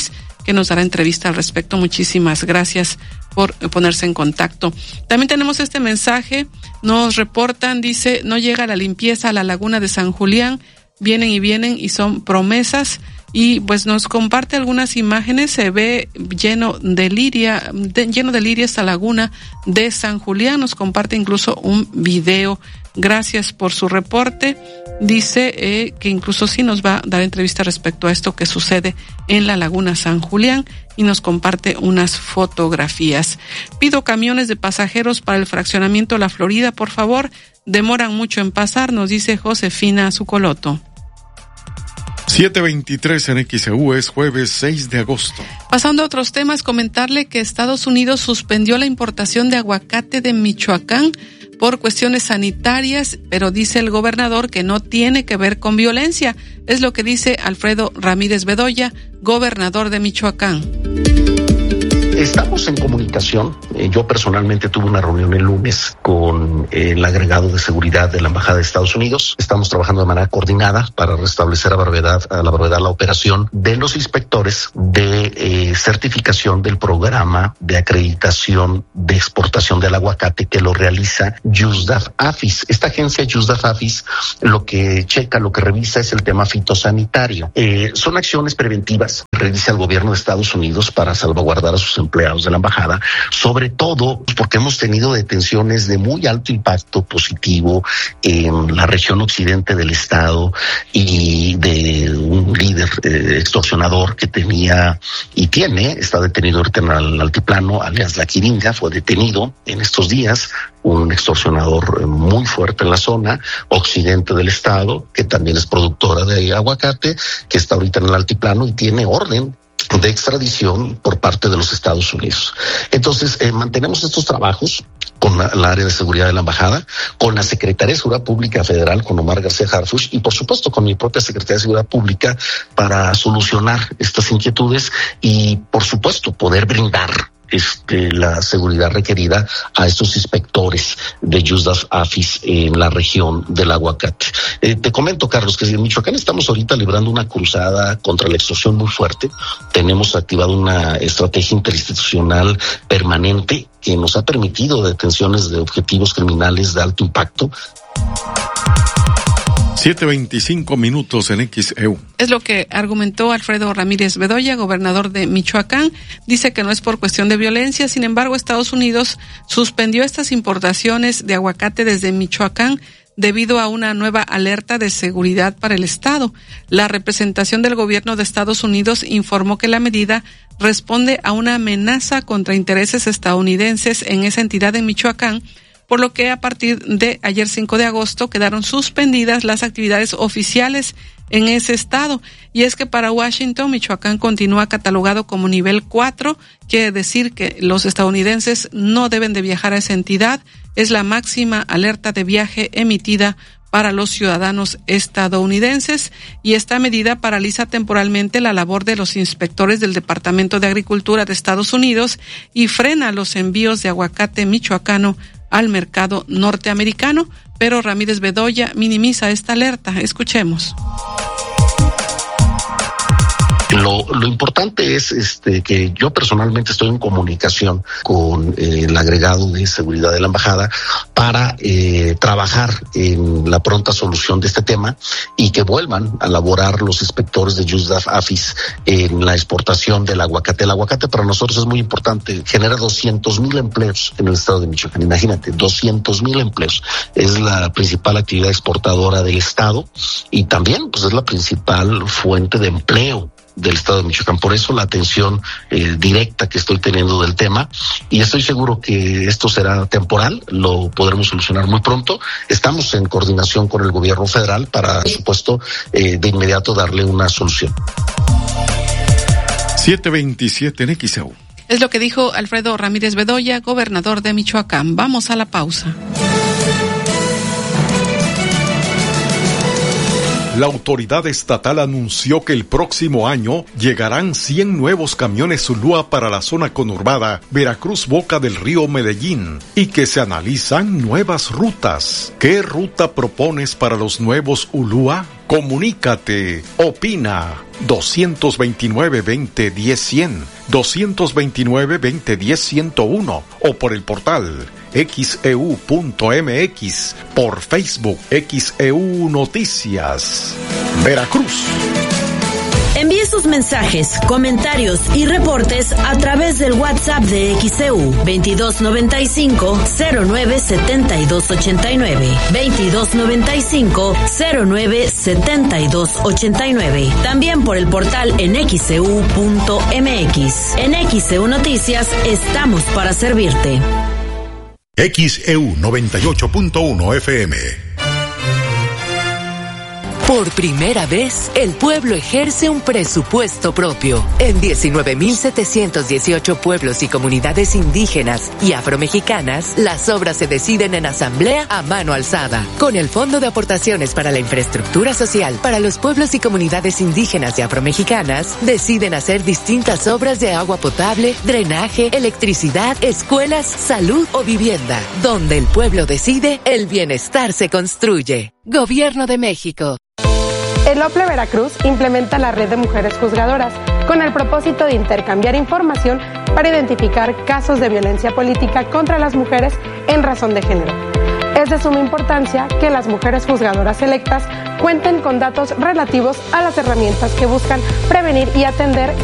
que nos dará entrevista al respecto. Muchísimas gracias por ponerse en contacto. También tenemos este mensaje, nos reportan, dice, no llega la limpieza a la laguna de San Julián, vienen y vienen y son promesas. Y pues nos comparte algunas imágenes, se ve lleno de liria, de, lleno de liria esta laguna de San Julián, nos comparte incluso un video. Gracias por su reporte. Dice eh, que incluso sí nos va a dar entrevista respecto a esto que sucede en la laguna San Julián y nos comparte unas fotografías. Pido camiones de pasajeros para el fraccionamiento La Florida, por favor. Demoran mucho en pasar, nos dice Josefina Zucoloto. siete veintitrés en X E U, es jueves seis de agosto. Pasando a otros temas, comentarle que Estados Unidos suspendió la importación de aguacate de Michoacán por cuestiones sanitarias, pero dice el gobernador que no tiene que ver con violencia. Es lo que dice Alfredo Ramírez Bedoya, gobernador de Michoacán. Estamos en comunicación. Eh, yo personalmente tuve una reunión el lunes con eh, el agregado de seguridad de la Embajada de Estados Unidos. Estamos trabajando de manera coordinada para restablecer a, brevedad, a la brevedad la operación de los inspectores de eh, certificación del programa de acreditación de exportación del aguacate que lo realiza Yusdaf Afis. Esta agencia Yusdaf Afis lo que checa, lo que revisa es el tema fitosanitario. Eh, son acciones preventivas que realiza el gobierno de Estados Unidos para salvaguardar a sus empleados de la embajada, sobre todo porque hemos tenido detenciones de muy alto impacto positivo en la región occidente del estado y de un líder eh, extorsionador que tenía y tiene, está detenido ahorita en el altiplano, alias La Quiringa, fue detenido en estos días, un extorsionador muy fuerte en la zona occidente del estado, que también es productora de aguacate, que está ahorita en el altiplano y tiene orden de extradición por parte de los Estados Unidos. Entonces, eh, mantenemos estos trabajos con la, la área de seguridad de la embajada, con la Secretaría de Seguridad Pública Federal, con Omar García Harfuch, y por supuesto con mi propia Secretaría de Seguridad Pública para solucionar estas inquietudes y, por supuesto, poder brindar Este, la seguridad requerida a estos inspectores de Yusdaf Afis en la región del aguacate. Eh, te comento, Carlos, que en Michoacán estamos ahorita librando una cruzada contra la extorsión muy fuerte. Tenemos activado una estrategia interinstitucional permanente que nos ha permitido detenciones de objetivos criminales de alto impacto. siete veinticinco minutos en X E U. Es lo que argumentó Alfredo Ramírez Bedoya, gobernador de Michoacán. Dice que no es por cuestión de violencia, sin embargo, Estados Unidos suspendió estas importaciones de aguacate desde Michoacán debido a una nueva alerta de seguridad para el estado. La representación del gobierno de Estados Unidos informó que la medida responde a una amenaza contra intereses estadounidenses en esa entidad de Michoacán, por lo que a partir de ayer cinco de agosto quedaron suspendidas las actividades oficiales en ese estado. Y es que para Washington, Michoacán continúa catalogado como nivel cuatro, quiere decir que los estadounidenses no deben de viajar a esa entidad. Es la máxima alerta de viaje emitida para los ciudadanos estadounidenses, y esta medida paraliza temporalmente la labor de los inspectores del Departamento de Agricultura de Estados Unidos y frena los envíos de aguacate michoacano al mercado norteamericano, pero Ramírez Bedoya minimiza esta alerta. Escuchemos. Lo, lo importante es este que yo personalmente estoy en comunicación con eh, el agregado de seguridad de la embajada para eh, trabajar en la pronta solución de este tema y que vuelvan a laborar los inspectores de Yusdaf Afis en la exportación del aguacate. El aguacate para nosotros es muy importante, genera doscientos mil empleos en el estado de Michoacán. Imagínate, doscientos mil empleos. Es la principal actividad exportadora del estado y también pues es la principal fuente de empleo del estado de Michoacán. Por eso la atención eh, directa que estoy teniendo del tema, y estoy seguro que esto será temporal, lo podremos solucionar muy pronto. Estamos en coordinación con el gobierno federal para, por supuesto, eh, de inmediato darle una solución. siete veintisiete en X E U. Es lo que dijo Alfredo Ramírez Bedoya, gobernador de Michoacán. Vamos a la pausa. La autoridad estatal anunció que el próximo año llegarán cien nuevos camiones Zulúa para la zona conurbada Veracruz-Boca del Río Medellín y que se analizan nuevas rutas. ¿Qué ruta propones para los nuevos Ulúa? Comunícate, opina. dos veintinueve, veinte, diez, cien, dos veintinueve, veinte, diez, ciento uno o por el portal X E U punto M X, por Facebook X E U Noticias, Veracruz. Envíe sus mensajes, comentarios y reportes a través del WhatsApp de X E U veintidós noventa y cinco, cero nueve setenta y dos ochenta y nueve, veintidós noventa y cinco, cero nueve setenta y dos ochenta y nueve. También por el portal en X E U punto M X. En X E U Noticias estamos para servirte. X E U noventa y ocho punto uno F M. Por primera vez, el pueblo ejerce un presupuesto propio. En diecinueve mil setecientos dieciocho pueblos y comunidades indígenas y afromexicanas, las obras se deciden en asamblea a mano alzada. Con el Fondo de Aportaciones para la Infraestructura Social para los pueblos y comunidades indígenas y afromexicanas, deciden hacer distintas obras de agua potable, drenaje, electricidad, escuelas, salud o vivienda. Donde el pueblo decide, el bienestar se construye. Gobierno de México. El O P L E Veracruz implementa la red de mujeres juzgadoras con el propósito de intercambiar información para identificar casos de violencia política contra las mujeres en razón de género. Es de suma importancia que las mujeres juzgadoras electas cuenten con datos relativos a las herramientas que buscan prevenir y atender